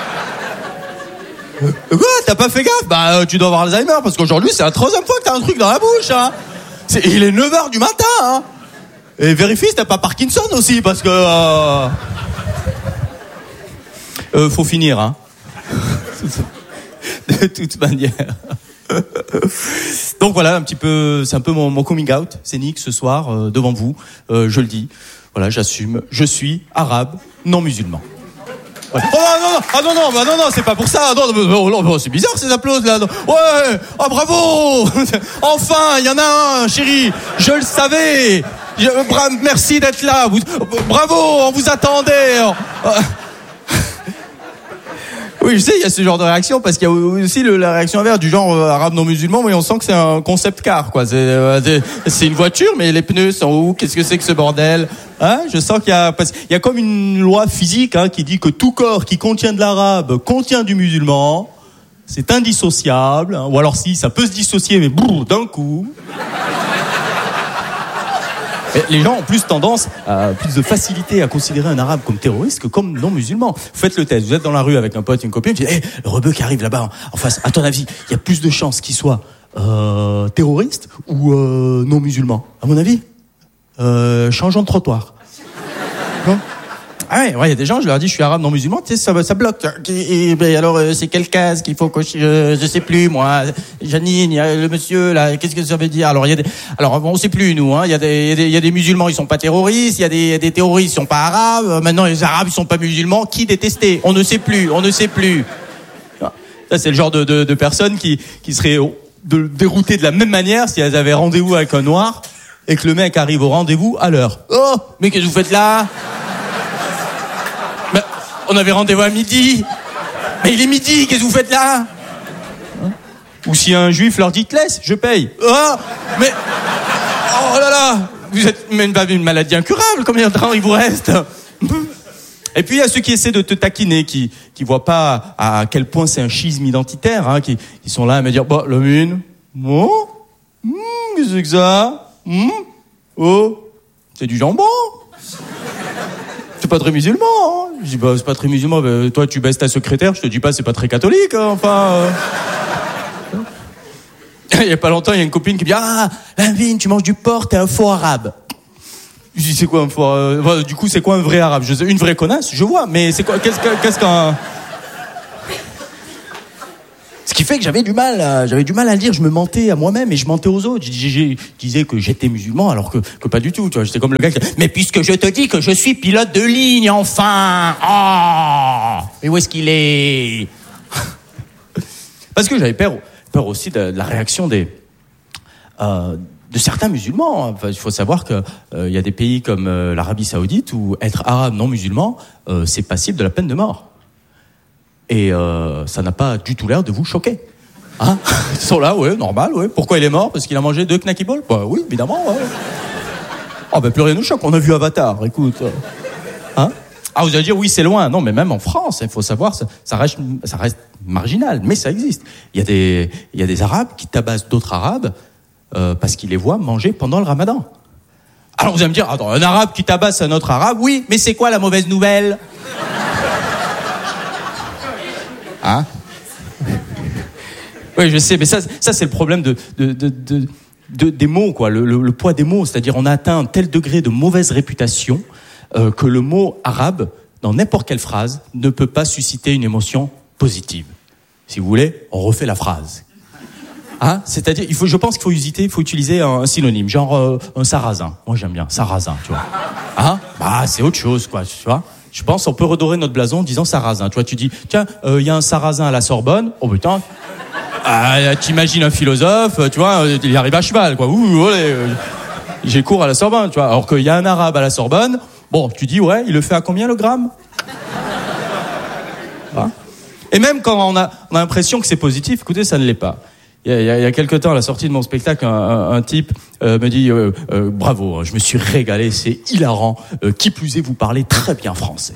Quoi? T'as pas fait gaffe? Tu dois avoir Alzheimer, parce qu'aujourd'hui, c'est la 3e fois que t'as un truc dans la bouche, hein. Il est 9h du matin, hein. Et vérifie si t'as pas Parkinson aussi, parce que... faut finir, hein. De toute manière. Donc voilà, c'est un peu mon coming out scénique ce soir, devant vous. Je le dis, voilà, j'assume, je suis arabe, non musulman. Ouais. Non, c'est pas pour ça. Non, c'est bizarre ces applaudissements là. Ouais, bravo. Enfin, il y en a un, chérie. Je le savais. Merci d'être là. Bravo, on vous attendait. Oui, je sais, il y a ce genre de réaction parce qu'il y a aussi la réaction inverse du genre arabe non musulman, mais on sent que c'est un concept car, quoi. C'est une voiture, mais les pneus sont où? Qu'est-ce que c'est que ce bordel? Hein? Je sens qu'il y a comme une loi physique, hein, qui dit que tout corps qui contient de l'arabe contient du musulman. C'est indissociable, hein, ou alors si ça peut se dissocier, mais d'un coup. Les gens ont plus tendance, plus de facilité à considérer un arabe comme terroriste que comme non-musulman. Vous faites le test, vous êtes dans la rue avec un pote, une copine, vous dites, le rebeu qui arrive là-bas en face, à ton avis, il y a plus de chances qu'il soit terroriste ou non-musulman? À mon avis, changeons de trottoir. Non? Ah ouais, il y a des gens, je leur dis, je suis arabe non musulman, tu sais, ça bloque. Et alors, c'est quelle case qu'il faut cocher? Je sais plus, moi. Janine, il y a le monsieur, là, qu'est-ce que ça veut dire? Alors, on sait plus, nous, hein. Il y a des musulmans, ils sont pas terroristes. Il y a des terroristes, ils sont pas arabes. Maintenant, les arabes, ils sont pas musulmans. Qui détester? On ne sait plus. Ça, c'est le genre de personnes qui seraient déroutées de la même manière si elles avaient rendez-vous avec un noir et que le mec arrive au rendez-vous à l'heure. Oh, mais qu'est-ce que vous faites là? On avait rendez-vous à midi. Mais il est midi, qu'est-ce que vous faites là? Ou si un juif leur dit, te laisse, je paye. Oh, mais... Oh là là, vous êtes même pas une maladie incurable, combien de temps il vous reste? Et puis il y a ceux qui essaient de te taquiner, qui voient pas à quel point c'est un schisme identitaire, hein, qui sont là à me dire, le mine, qu'est-ce que c'est que ça? Oh, c'est du jambon. c'est pas très musulman. Hein. Je dis, bah, c'est pas très musulman. Bah, toi, tu baisses ta secrétaire. Je te dis pas, c'est pas très catholique. Hein, enfin. Il y a pas longtemps, il y a une copine qui me dit, ah, Lamine, tu manges du porc, t'es un faux arabe. Je dis, c'est quoi un faux arabe? Du coup, c'est quoi un vrai arabe? Une vraie connasse, je vois. Mais c'est quoi? Qu'est-ce qu'un... Ce qui fait que j'avais du mal à le dire. Je me mentais à moi-même et je mentais aux autres. Je disais que j'étais musulman alors que pas du tout. Tu vois, j'étais comme le gars qui disait, mais puisque je te dis que je suis pilote de ligne, enfin. Oh, mais où est-ce qu'il est? Parce que j'avais peur aussi de la réaction de certains musulmans. Enfin, il faut savoir que il y a des pays comme l'Arabie Saoudite où être arabe non musulman, c'est passible de la peine de mort. Et ça n'a pas du tout l'air de vous choquer. Hein? Ils sont là, ouais, normal, ouais. Pourquoi il est mort? Parce qu'il a mangé 2 Knacky Balls? Bah oui, évidemment, ouais. Oh, ben plus rien nous choque, on a vu Avatar, écoute. Hein? Ah, vous allez dire, oui, c'est loin. Non, mais même en France, il faut savoir, ça reste marginal, mais ça existe. Il y a des Arabes qui tabassent d'autres Arabes parce qu'ils les voient manger pendant le Ramadan. Alors vous allez me dire, attends, un Arabe qui tabasse un autre Arabe, oui, mais c'est quoi la mauvaise nouvelle? Hein? Oui, je sais, mais ça c'est le problème des mots, quoi. Le poids des mots, c'est-à-dire on a atteint un tel degré de mauvaise réputation que le mot arabe, dans n'importe quelle phrase, ne peut pas susciter une émotion positive. Si vous voulez, on refait la phrase. Hein? C'est-à-dire, je pense qu'il faut utiliser un synonyme, genre un sarrasin. Moi j'aime bien sarrasin, tu vois. Hein? Bah c'est autre chose, quoi, tu vois. Je pense qu'on peut redorer notre blason en disant sarrasin. Tu vois, tu dis, tiens, y a un sarrasin à la Sorbonne. Oh putain. T'imagines un philosophe, tu vois, il arrive à cheval, quoi. J'ai cours à la Sorbonne, tu vois. Alors qu'il y a un arabe à la Sorbonne. Bon, tu dis, ouais, il le fait à combien le gramme? Hein? Et même quand on a l'impression que c'est positif, écoutez, ça ne l'est pas. Il y a quelque temps, à la sortie de mon spectacle, un type me dit bravo, je me suis régalé, c'est hilarant. Qui plus est, vous parlez très bien français.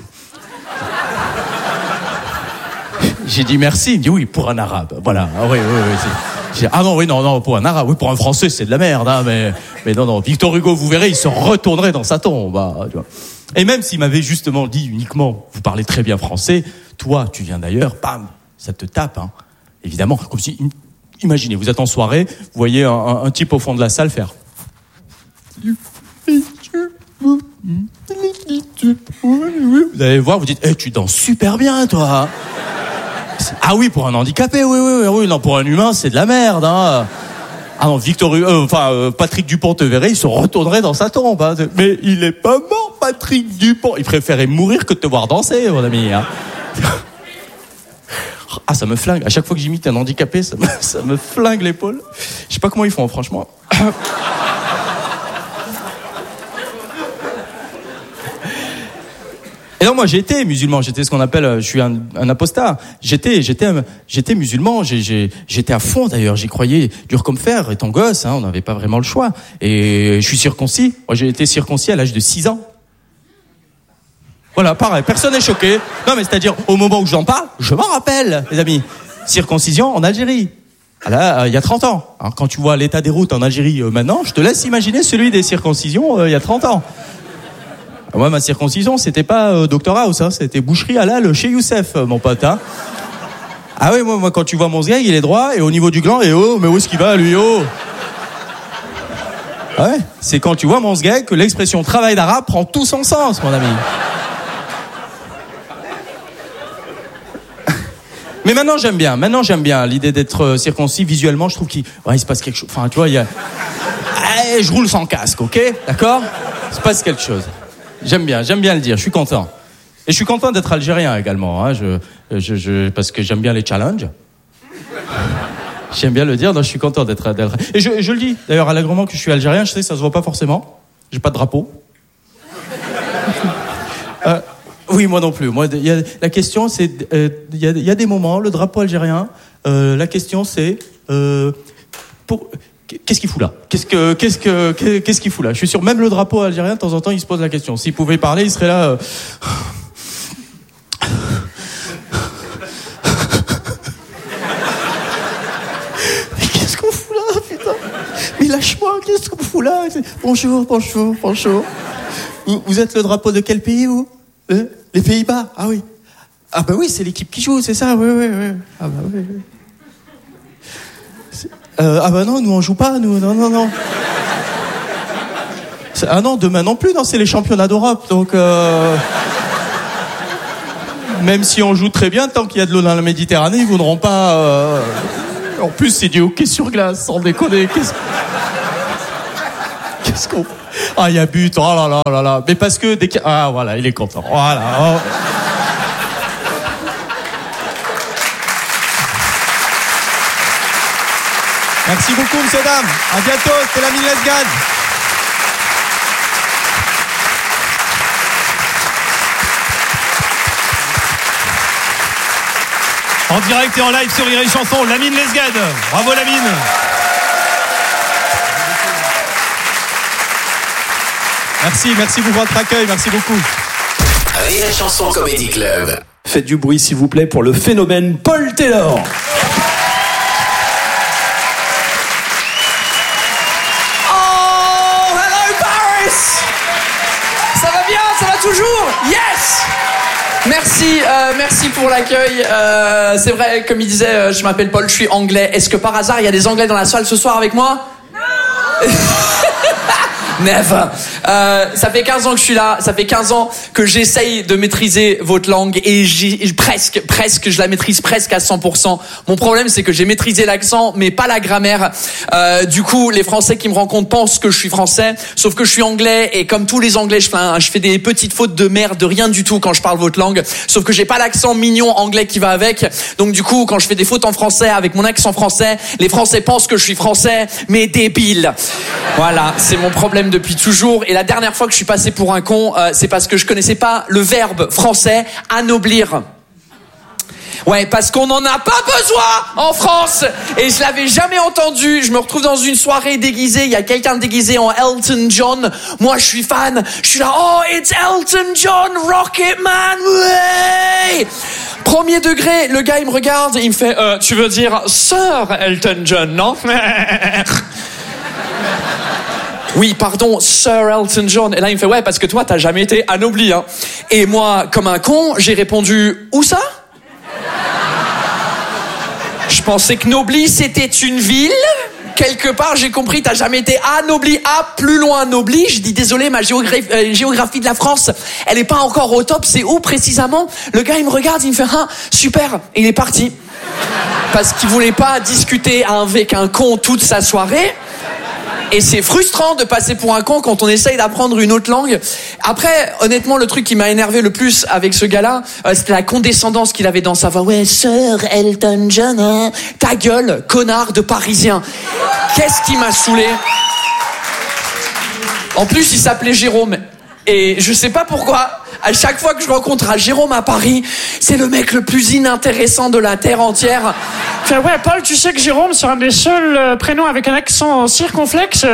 J'ai dit merci. Il me dit oui, pour un arabe. Voilà. Ah, oui. J'ai dit, ah non, oui, non, pour un arabe. Oui, pour un français, c'est de la merde. Hein, mais non. Victor Hugo, vous verrez, il se retournerait dans sa tombe. Hein, tu vois. Et même s'il m'avait justement dit uniquement, vous parlez très bien français, toi, tu viens d'ailleurs, bam, ça te tape. Hein. Évidemment, comme si... Imaginez, vous êtes en soirée, vous voyez un type au fond de la salle faire. Vous allez voir, vous dites, tu danses super bien, toi. Ah oui, pour un handicapé, oui. Non, pour un humain, c'est de la merde. Hein. Ah non, Patrick Dupont te verrait, il se retournerait dans sa tombe. Hein. Mais il est pas mort, Patrick Dupont. Il préférait mourir que de te voir danser, mon ami. Hein. Ah, ça me flingue. À chaque fois que j'imite un handicapé, ça me flingue l'épaule. Je sais pas comment ils font, franchement. Et non, moi, j'ai été musulman. J'étais ce qu'on appelle, je suis un apostat. J'étais musulman. J'étais à fond, d'ailleurs. J'y croyais dur comme fer. Étant gosse, hein, on n'avait pas vraiment le choix. Et je suis circoncis. Moi, j'ai été circoncis à l'âge de 6 ans. Voilà, pareil, personne n'est choqué. Non, mais c'est-à-dire, au moment où j'en parle, je m'en rappelle, les amis. Circoncision en Algérie. Là, il y a 30 ans. Alors, quand tu vois l'état des routes en Algérie maintenant, je te laisse imaginer celui des circoncisions il y a 30 ans. Moi, ma circoncision, c'était pas Dr House, hein, c'était boucherie halal chez Youssef, mon pote. Hein. Ah oui, moi, quand tu vois mon sgeg, il est droit, et au niveau du gland, mais où est-ce qu'il va, lui, Ah ouais, c'est quand tu vois mon sgeg que l'expression travail d'arabe prend tout son sens, mon ami. Mais maintenant j'aime bien l'idée d'être circoncis visuellement. Je trouve qu'il se passe quelque chose. Enfin, tu vois, je roule sans casque, ok, d'accord. Il se passe quelque chose. J'aime bien le dire. Je suis content. Et je suis content d'être algérien également. Hein. Parce que j'aime bien les challenges. J'aime bien le dire. Donc je suis content d'être. Et je le dis d'ailleurs allègrement que je suis algérien. Je sais que ça se voit pas forcément. J'ai pas de drapeau. Oui, moi non plus. Moi, la question, c'est, il y a des moments, le drapeau algérien. La question, c'est, qu'est-ce qu'il fout là ? Qu'est-ce qu'il fout là ? Je suis sûr, même le drapeau algérien, de temps en temps, il se pose la question. S'il pouvait parler, il serait là. Mais qu'est-ce qu'on fout là, putain ? Mais lâche-moi, qu'est-ce qu'on fout là ? Bonjour. Vous êtes le drapeau de quel pays, vous ? Les Pays-Bas. Ah oui. Ah bah oui, c'est l'équipe qui joue, c'est ça. Oui. Ah bah oui. Ah bah non, nous on joue pas, nous. Non. Ah non, demain non plus, non, c'est les championnats d'Europe, donc même si on joue très bien, tant qu'il y a de l'eau dans la Méditerranée, ils voudront pas. En plus, c'est du hockey sur glace, sans déconner. Qu'est-ce qu'on. Ah, il y a but, oh là là. Mais parce que ah voilà, il est content. Voilà. Oh. Merci beaucoup, monsieur, dames. À bientôt, c'était la Mine Let's Gad. En direct et en live sur Rire et Chanson, Lamine Lesgad. Bravo Lamine. Merci pour votre accueil, merci beaucoup. Rire et Chanson Comedy Club. Faites du bruit s'il vous plaît pour le phénomène Paul Taylor. Oh, hello Paris. Ça va bien, ça va toujours. Yes. Merci pour l'accueil. C'est vrai, comme il disait, je m'appelle Paul, je suis anglais. Est-ce que par hasard il y a des Anglais dans la salle ce soir avec moi? Non. Never. Ça fait 15 ans que je suis là, ça fait 15 ans que j'essaye de maîtriser votre langue et presque, je la maîtrise presque à 100%. Mon problème, c'est que j'ai maîtrisé l'accent, mais pas la grammaire. Du coup, les Français qui me rencontrent pensent que je suis français, sauf que je suis anglais et comme tous les Anglais, je fais des petites fautes de merde, de rien du tout quand je parle votre langue, sauf que j'ai pas l'accent mignon anglais qui va avec. Donc du coup, quand je fais des fautes en français avec mon accent français, les Français pensent que je suis français, mais débile. Voilà, c'est mon problème depuis toujours. Et la dernière fois que je suis passé pour un con, c'est parce que je connaissais pas le verbe français anoblir. Ouais, parce qu'on n'en a pas besoin en France. Et je l'avais jamais entendu. Je me retrouve dans une soirée déguisée. Il y a quelqu'un déguisé en Elton John. Moi, je suis fan. Je suis là, oh, it's Elton John, Rocketman, ouais. Premier degré, le gars, il me regarde et il me fait, tu veux dire Sir Elton John, non? Oui, pardon, Sir Elton John. Et là, il me fait, ouais, parce que toi, t'as jamais été anobli, hein. Et moi, comme un con, j'ai répondu, où ça? Je pensais que Nobly, c'était une ville. Quelque part, j'ai compris, t'as jamais été anobli. Plus loin, Nobly. Je dis, désolé, ma géographie de la France, elle est pas encore au top. C'est où, précisément? Le gars, il me regarde, il me fait, ah, super. Et il est parti. Parce qu'il voulait pas discuter avec un con toute sa soirée. Et c'est frustrant de passer pour un con quand on essaye d'apprendre une autre langue. Après, honnêtement, le truc qui m'a énervé le plus avec ce gars-là, c'était la condescendance qu'il avait dans sa voix. Ouais, Sir Elton John, hein. Ta gueule, connard de Parisien. Qu'est-ce qui m'a saoulé? En plus, il s'appelait Jérôme. Et je sais pas pourquoi, à chaque fois que je rencontre un Jérôme à Paris, c'est le mec le plus inintéressant de la terre entière. Enfin, ouais, Paul, tu sais que Jérôme, c'est un des seuls prénoms avec un accent circonflexe.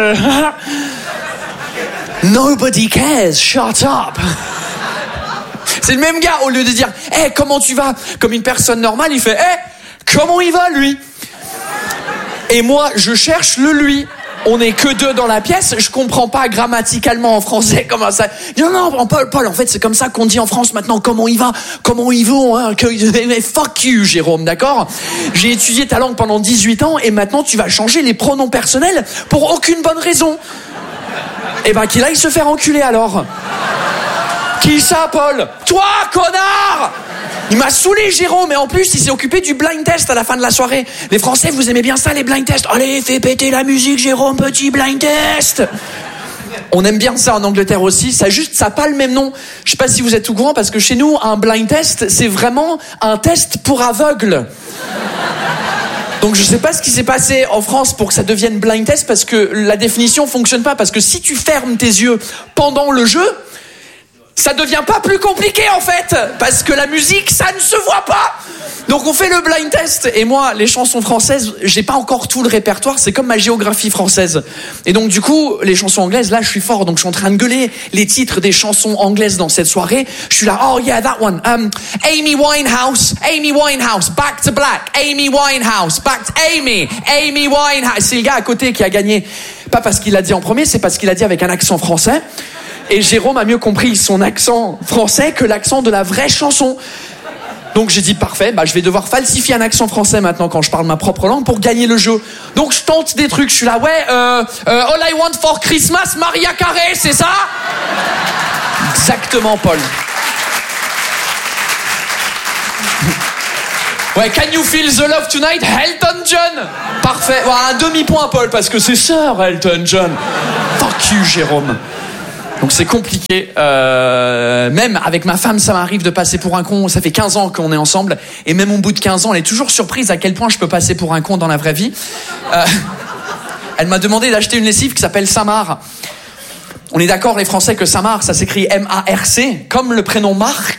Nobody cares, shut up. C'est le même gars, au lieu de dire « Hey, comment tu vas ?» comme une personne normale, il fait « Hey, comment il va, lui ?» Et moi, je cherche le lui. On n'est que deux dans la pièce, je comprends pas grammaticalement en français comment ça. Non, Paul, en fait, c'est comme ça qu'on dit en France maintenant. Comment il va? Comment ils vont, hein? Fuck you, Jérôme, d'accord? J'ai étudié ta langue pendant 18 ans et maintenant tu vas changer les pronoms personnels pour aucune bonne raison. Eh ben, qu'il aille se faire enculer alors. Qui ça, Paul? Toi, connard! Il m'a saoulé, Jérôme, et en plus, il s'est occupé du blind test à la fin de la soirée. Les Français, vous aimez bien ça, les blind tests? Allez, fais péter la musique, Jérôme, petit blind test. On aime bien ça en Angleterre aussi, ça a pas le même nom. Je sais pas si vous êtes au courant, parce que chez nous, un blind test, c'est vraiment un test pour aveugles. Donc je sais pas ce qui s'est passé en France pour que ça devienne blind test, parce que la définition fonctionne pas, parce que si tu fermes tes yeux pendant le jeu, ça devient pas plus compliqué en fait, parce que la musique, ça ne se voit pas. Donc on fait le blind test, et moi, les chansons françaises, j'ai pas encore tout le répertoire, c'est comme ma géographie française. Et donc du coup, les chansons anglaises, là je suis fort, donc je suis en train de gueuler les titres des chansons anglaises dans cette soirée. Je suis là, oh yeah, that one. Amy Winehouse, Back to Black, Amy Winehouse, Amy Winehouse. C'est le gars à côté qui a gagné, pas parce qu'il l'a dit en premier, c'est parce qu'il a dit avec un accent français. Et Jérôme a mieux compris son accent français que l'accent de la vraie chanson. Donc j'ai dit parfait, je vais devoir falsifier un accent français maintenant quand je parle ma propre langue pour gagner le jeu. Donc je tente des trucs, je suis là, All I Want for Christmas, Maria Carey, c'est ça? Exactement, Paul. Ouais, Can You Feel the Love Tonight, Elton John. Parfait, un demi-point, Paul, parce que c'est Sir Elton John. Fuck you, Jérôme. Donc c'est compliqué. Même avec ma femme, ça m'arrive de passer pour un con. Ça fait 15 ans qu'on est ensemble. Et même au bout de 15 ans, elle est toujours surprise à quel point je peux passer pour un con dans la vraie vie. Elle m'a demandé d'acheter une lessive qui s'appelle Samar. On est d'accord, les Français, que Samar, ça s'écrit M-A-R-C, comme le prénom Marc.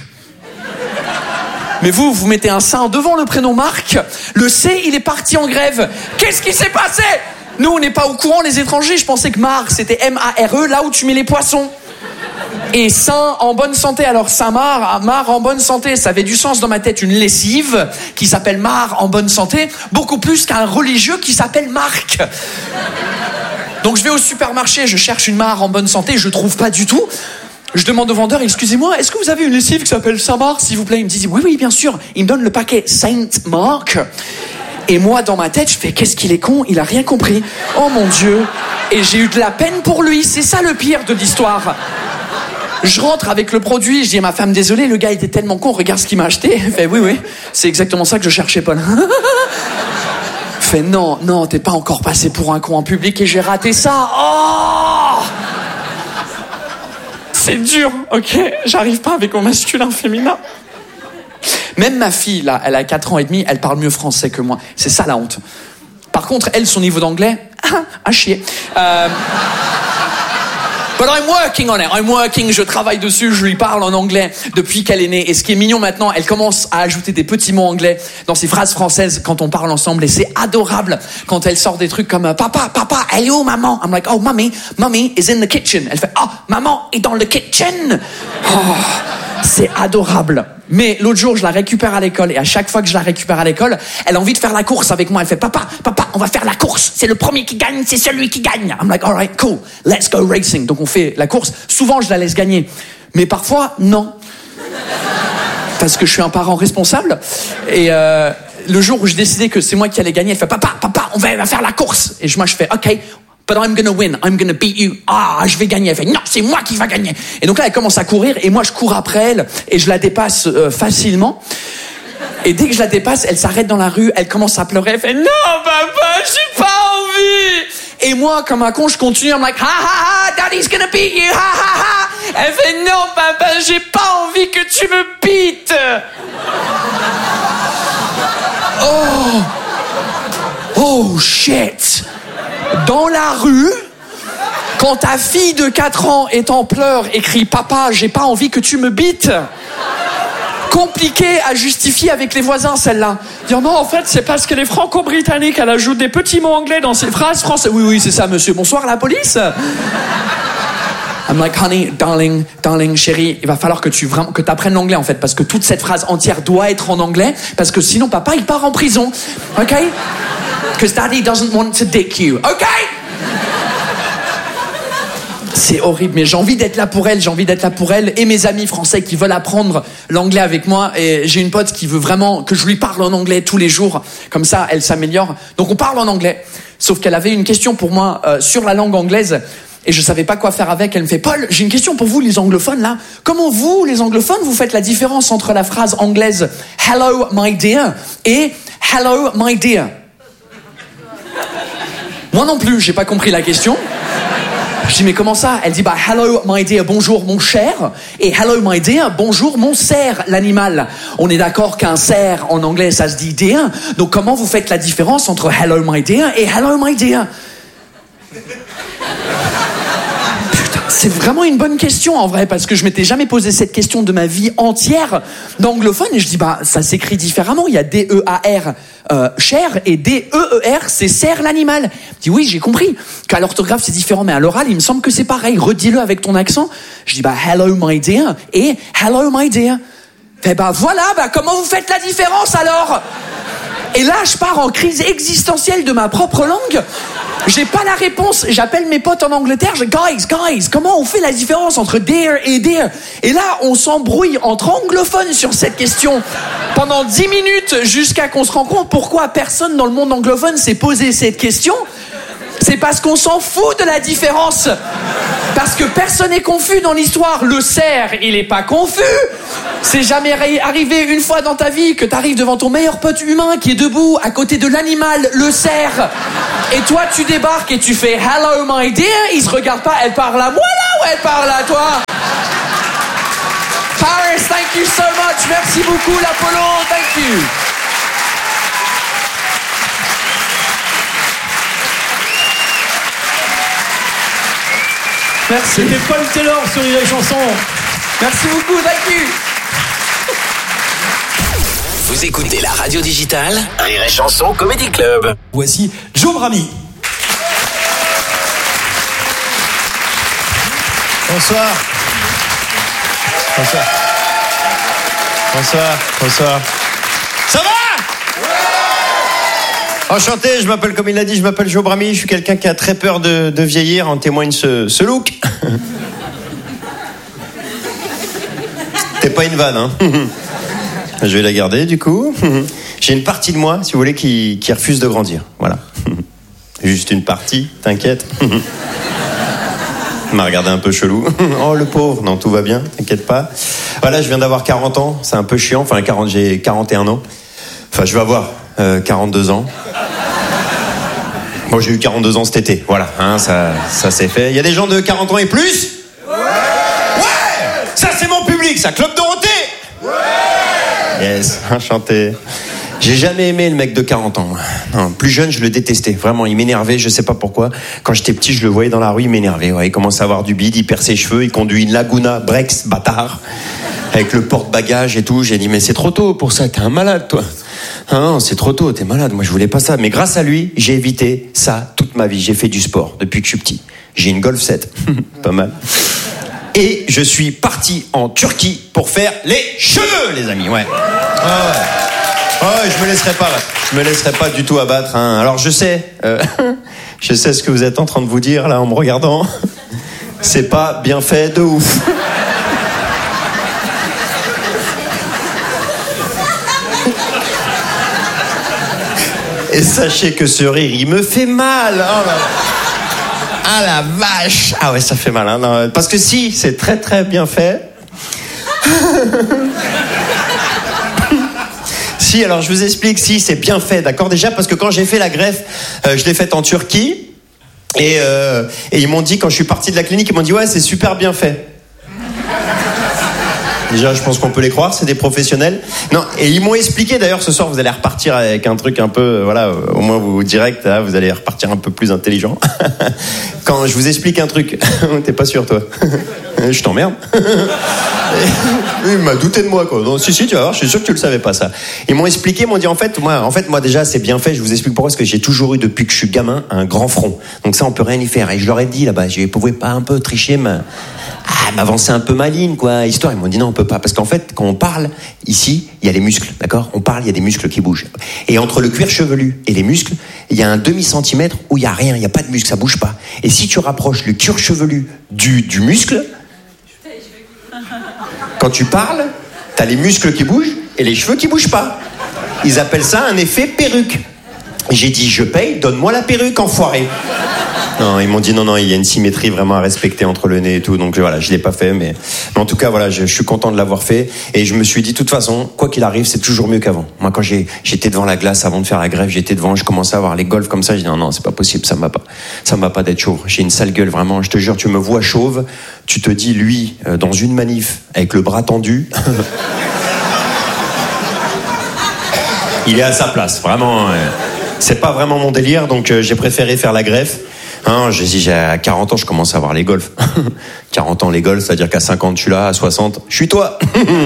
Mais vous mettez un sein devant le prénom Marc. Le C, il est parti en grève. Qu'est-ce qui s'est passé? Nous, on n'est pas au courant, les étrangers. Je pensais que Mar, c'était M-A-R-E, là où tu mets les poissons. Et Saint en bonne santé. Alors Saint-Mar, Mar en bonne santé, ça avait du sens dans ma tête. Une lessive qui s'appelle Mar en bonne santé, beaucoup plus qu'un religieux qui s'appelle Marc. Donc je vais au supermarché, je cherche une Mar en bonne santé, je trouve pas du tout. Je demande au vendeur, excusez-moi, est-ce que vous avez une lessive qui s'appelle Saint-Marc, s'il vous plaît? Il me dit, oui, bien sûr. Il me donne le paquet Saint-Marc. Et moi, dans ma tête, je fais, qu'est-ce qu'il est con, il a rien compris. Oh mon Dieu. Et j'ai eu de la peine pour lui, c'est ça le pire de l'histoire. Je rentre avec le produit, je dis à ma femme, désolé, le gars était tellement con, regarde ce qu'il m'a acheté. Elle fait, oui, c'est exactement ça que je cherchais, Paul. Fait, non, t'es pas encore passé pour un con en public et j'ai raté ça. Oh! C'est dur, ok? J'arrive pas avec mon masculin féminin. Même ma fille, là, elle a 4 ans et demi, elle parle mieux français que moi. C'est ça la honte. Par contre, elle, son niveau d'anglais, à chier. But I'm working on it. Je travaille dessus, je lui parle en anglais depuis qu'elle est née. Et ce qui est mignon maintenant, elle commence à ajouter des petits mots anglais dans ses phrases françaises quand on parle ensemble. Et c'est adorable quand elle sort des trucs comme Papa, elle est où maman? I'm like, oh, mommy is in the kitchen. Elle fait, oh, maman est dans le kitchen. Oh, c'est adorable. Mais l'autre jour, je la récupère à l'école et à chaque fois que je la récupère à l'école, elle a envie de faire la course avec moi. Elle fait, papa, on va faire la course. C'est le premier qui gagne, c'est celui qui gagne. I'm like, alright, cool, let's go racing. Donc on fait la course. Souvent, je la laisse gagner. Mais parfois, non. Parce que je suis un parent responsable. Et le jour où j'ai décidé que c'est moi qui allais gagner, elle fait, papa, on va faire la course. Et moi, je fais, ok. But I'm gonna win, I'm gonna beat you. Je vais gagner. Elle fait, non, c'est moi qui va gagner. Et donc là, elle commence à courir et moi, je cours après elle et je la dépasse facilement. Et dès que je la dépasse, elle s'arrête dans la rue, elle commence à pleurer. Elle fait, non, papa, j'ai pas envie. Et moi, comme un con, je continue. I'm like, ha, daddy's gonna beat you, ha. Elle fait, non, papa, j'ai pas envie que tu me beats. Oh, shit. Dans la rue, quand ta fille de 4 ans est en pleurs et crie « Papa, j'ai pas envie que tu me bites », compliqué à justifier avec les voisins, celle-là. Dire non, en fait, c'est parce qu'elle est franco-britannique, elle ajoute des petits mots anglais dans ses phrases françaises. Oui, c'est ça, monsieur. Bonsoir, la police. I'm like, honey, darling, chérie, il va falloir que que t'apprennes l'anglais, en fait, parce que toute cette phrase entière doit être en anglais, parce que sinon, papa, il part en prison. OK? Because daddy doesn't want to dick you. OK? C'est horrible, mais j'ai envie d'être là pour elle, et mes amis français qui veulent apprendre l'anglais avec moi. Et j'ai une pote qui veut vraiment que je lui parle en anglais tous les jours. Comme ça, elle s'améliore. Donc on parle en anglais. Sauf qu'elle avait une question pour moi sur la langue anglaise. Et je savais pas quoi faire avec. Elle me fait, Paul, j'ai une question pour vous, les anglophones, là. Comment vous, les anglophones, vous faites la différence entre la phrase anglaise « Hello, my dear » et « Hello, my dear ». Moi non plus, j'ai pas compris la question. Je dis, mais comment ça? Elle dit, hello, my dear, bonjour, mon cher. Et hello, my dear, bonjour, mon cerf, l'animal. On est d'accord qu'un cerf, en anglais, ça se dit dear. Donc, comment vous faites la différence entre hello, my dear et hello, my dear? Putain, c'est vraiment une bonne question, en vrai, parce que je m'étais jamais posé cette question de ma vie entière d'anglophone. Et je dis, ça s'écrit différemment. Il y a D-E-A-R, cher, et D-E-E-R, c'est cerf l'animal. Je dis, oui, j'ai compris qu'à l'orthographe c'est différent, mais à l'oral il me semble que c'est pareil. Redis-le avec ton accent. Je dis, hello my dear et hello my dear. Fait, voilà, comment vous faites la différence alors? Et là, je pars en crise existentielle de ma propre langue. J'ai pas la réponse. J'appelle mes potes en Angleterre. Guys, comment on fait la différence entre dear et dear? Et là, on s'embrouille entre anglophones sur cette question pendant 10 minutes jusqu'à qu'on se rend compte pourquoi personne dans le monde anglophone s'est posé cette question. C'est parce qu'on s'en fout de la différence. Parce que personne n'est confus dans l'histoire. Le cerf, il est pas confus. C'est jamais arrivé une fois dans ta vie que t'arrives devant ton meilleur pote humain qui est debout à côté de l'animal, le cerf. Et toi, tu débarques et tu fais « Hello, my dear ». Il se regarde pas, elle parle à moi là ou elle parle à toi? Paris, thank you so much. Merci beaucoup, l'Apollo. Thank you. Merci. C'était Paul Taylor sur Rire et Chanson. Merci beaucoup, thank you. Vous écoutez la radio digitale Rire et Chanson Comedy Club. Voici Joe Brami. Bonsoir. Ça va? Enchanté, je m'appelle, comme il l'a dit, je m'appelle Joe Brami. Je suis quelqu'un qui a très peur de vieillir. En témoigne ce look. T'es pas une vanne, hein? Je vais la garder, du coup. J'ai une partie de moi, si vous voulez, qui refuse de grandir. Voilà. Juste une partie, t'inquiète. Il m'a regardé un peu chelou. Oh, le pauvre. Non, tout va bien, t'inquiète pas. Voilà, je viens d'avoir 40 ans. C'est un peu chiant. Enfin, j'ai 41 ans. Enfin, je vais avoir 42 ans. Bon, j'ai eu 42 ans cet été. Voilà, hein, ça c'est fait. Il y a des gens de 40 ans et plus? Ouais! Ça, c'est mon public, ça. Club Dorothée? Ouais! Yes, enchanté. J'ai jamais aimé le mec de 40 ans. Non, plus jeune, je le détestais. Vraiment, il m'énervait, je sais pas pourquoi. Quand j'étais petit, je le voyais dans la rue, il m'énervait. Ouais, il commence à avoir du bide, il perd ses cheveux, il conduit une Laguna Brex, bâtard, avec le porte-bagages et tout. J'ai dit, mais c'est trop tôt pour ça, t'es un malade, toi. Ah non, c'est trop tôt, t'es malade. Moi, je voulais pas ça. Mais grâce à lui, j'ai évité ça toute ma vie. J'ai fait du sport depuis que je suis petit. J'ai une Golf 7. Pas mal. Et je suis parti en Turquie pour faire les cheveux, les amis. Ouais. Ah ouais. Oh, je me laisserai pas du tout abattre, hein. Alors je sais ce que vous êtes en train de vous dire là en me regardant. C'est pas bien fait de ouf. Et sachez que ce rire, il me fait mal. Oh là. Ah la vache. Ah ouais, ça fait mal, hein. Non, parce que si, c'est très très bien fait. Si, alors je vous explique, si, c'est bien fait, d'accord? Déjà, parce que quand j'ai fait la greffe, je l'ai faite en Turquie, et ils m'ont dit, quand je suis parti de la clinique, ils m'ont dit, ouais, c'est super bien fait. Déjà, je pense qu'on peut les croire, c'est des professionnels. Non, et ils m'ont expliqué, d'ailleurs, ce soir, vous allez repartir avec un truc un peu, voilà, au moins vous direct, là, vous allez repartir un peu plus intelligent. Quand je vous explique un truc, t'es pas sûr, toi? Je t'emmerde. Il m'a douté de moi, quoi. Non, si, tu vas voir, je suis sûr que tu le savais pas, ça. Ils m'ont expliqué, ils m'ont dit, en fait, moi, déjà, c'est bien fait. Je vous explique pourquoi, parce que j'ai toujours eu, depuis que je suis gamin, un grand front. Donc ça, on peut rien y faire. Et je leur ai dit, là-bas, je pouvais pas un peu tricher, m'avancer un peu ma ligne, quoi. Histoire, ils m'ont dit, non, on peut pas. Parce qu'en fait, quand on parle, ici, il y a les muscles, d'accord? On parle, il y a des muscles qui bougent. Et entre le cuir chevelu et les muscles, il y a un demi-centimètre où il y a rien, il y a pas de muscle, ça bouge pas. Et si tu rapproches le cuir chevelu du muscle, quand tu parles, t'as les muscles qui bougent et les cheveux qui bougent pas. Ils appellent ça un effet perruque. J'ai dit, je paye, donne-moi la perruque, enfoiré. Non, ils m'ont dit, non, il y a une symétrie vraiment à respecter entre le nez et tout. Donc voilà, je l'ai pas fait, mais en tout cas, voilà, je suis content de l'avoir fait. Et je me suis dit, de toute façon, quoi qu'il arrive, c'est toujours mieux qu'avant. Moi, quand j'étais devant la glace avant de faire la greffe, je commençais à avoir les golfs comme ça. Je dis, non, c'est pas possible, ça me va pas d'être chauve. J'ai une sale gueule, vraiment. Je te jure, tu me vois chauve, tu te dis, lui, dans une manif, avec le bras tendu. Il est à sa place, vraiment. C'est pas vraiment mon délire, donc j'ai préféré faire la greffe. Hein, j'ai dit, à 40 ans, je commence à avoir les golfs. 40 ans, les golfs, c'est-à-dire qu'à 50, je suis là, à 60, je suis toi.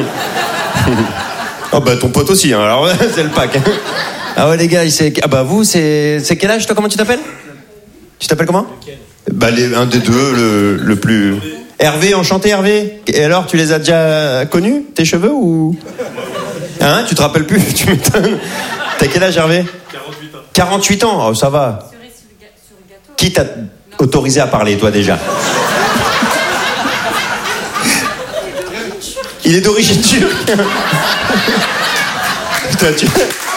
Oh bah, ton pote aussi, hein, alors c'est le pack. Ah ouais, les gars, ah bah, vous, c'est quel âge, toi, comment tu t'appelles? Tu t'appelles comment? Bah, un des deux, le plus... Hervé, enchanté, Hervé. Et alors, tu les as déjà connus, tes cheveux, ou... Hein, tu te rappelles plus? Tu m'étonnes. T'as quel âge, Hervé ? 48 ans. 48 ans, oh, ça va. Qui t'a autorisé à parler, toi, déjà ? Il est d'origine turque. Putain, tu...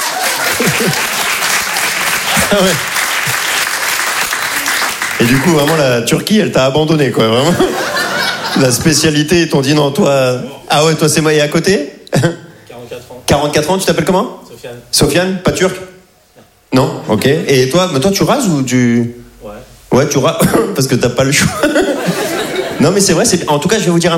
Ah ouais. Et du coup, vraiment, la Turquie, elle t'a abandonné, quoi, vraiment. La spécialité, ils t'ont dit non, toi... Ah ouais, toi, c'est moi, et à côté ? 44 ans. 44 ans, tu t'appelles comment ? Sofiane. Sofiane, pas turc ? Non, ok. Et toi, mais toi, tu rases ou tu... Ouais. Ouais, tu rases, parce que t'as pas le choix. Non, mais c'est vrai, en tout cas, je vais vous dire un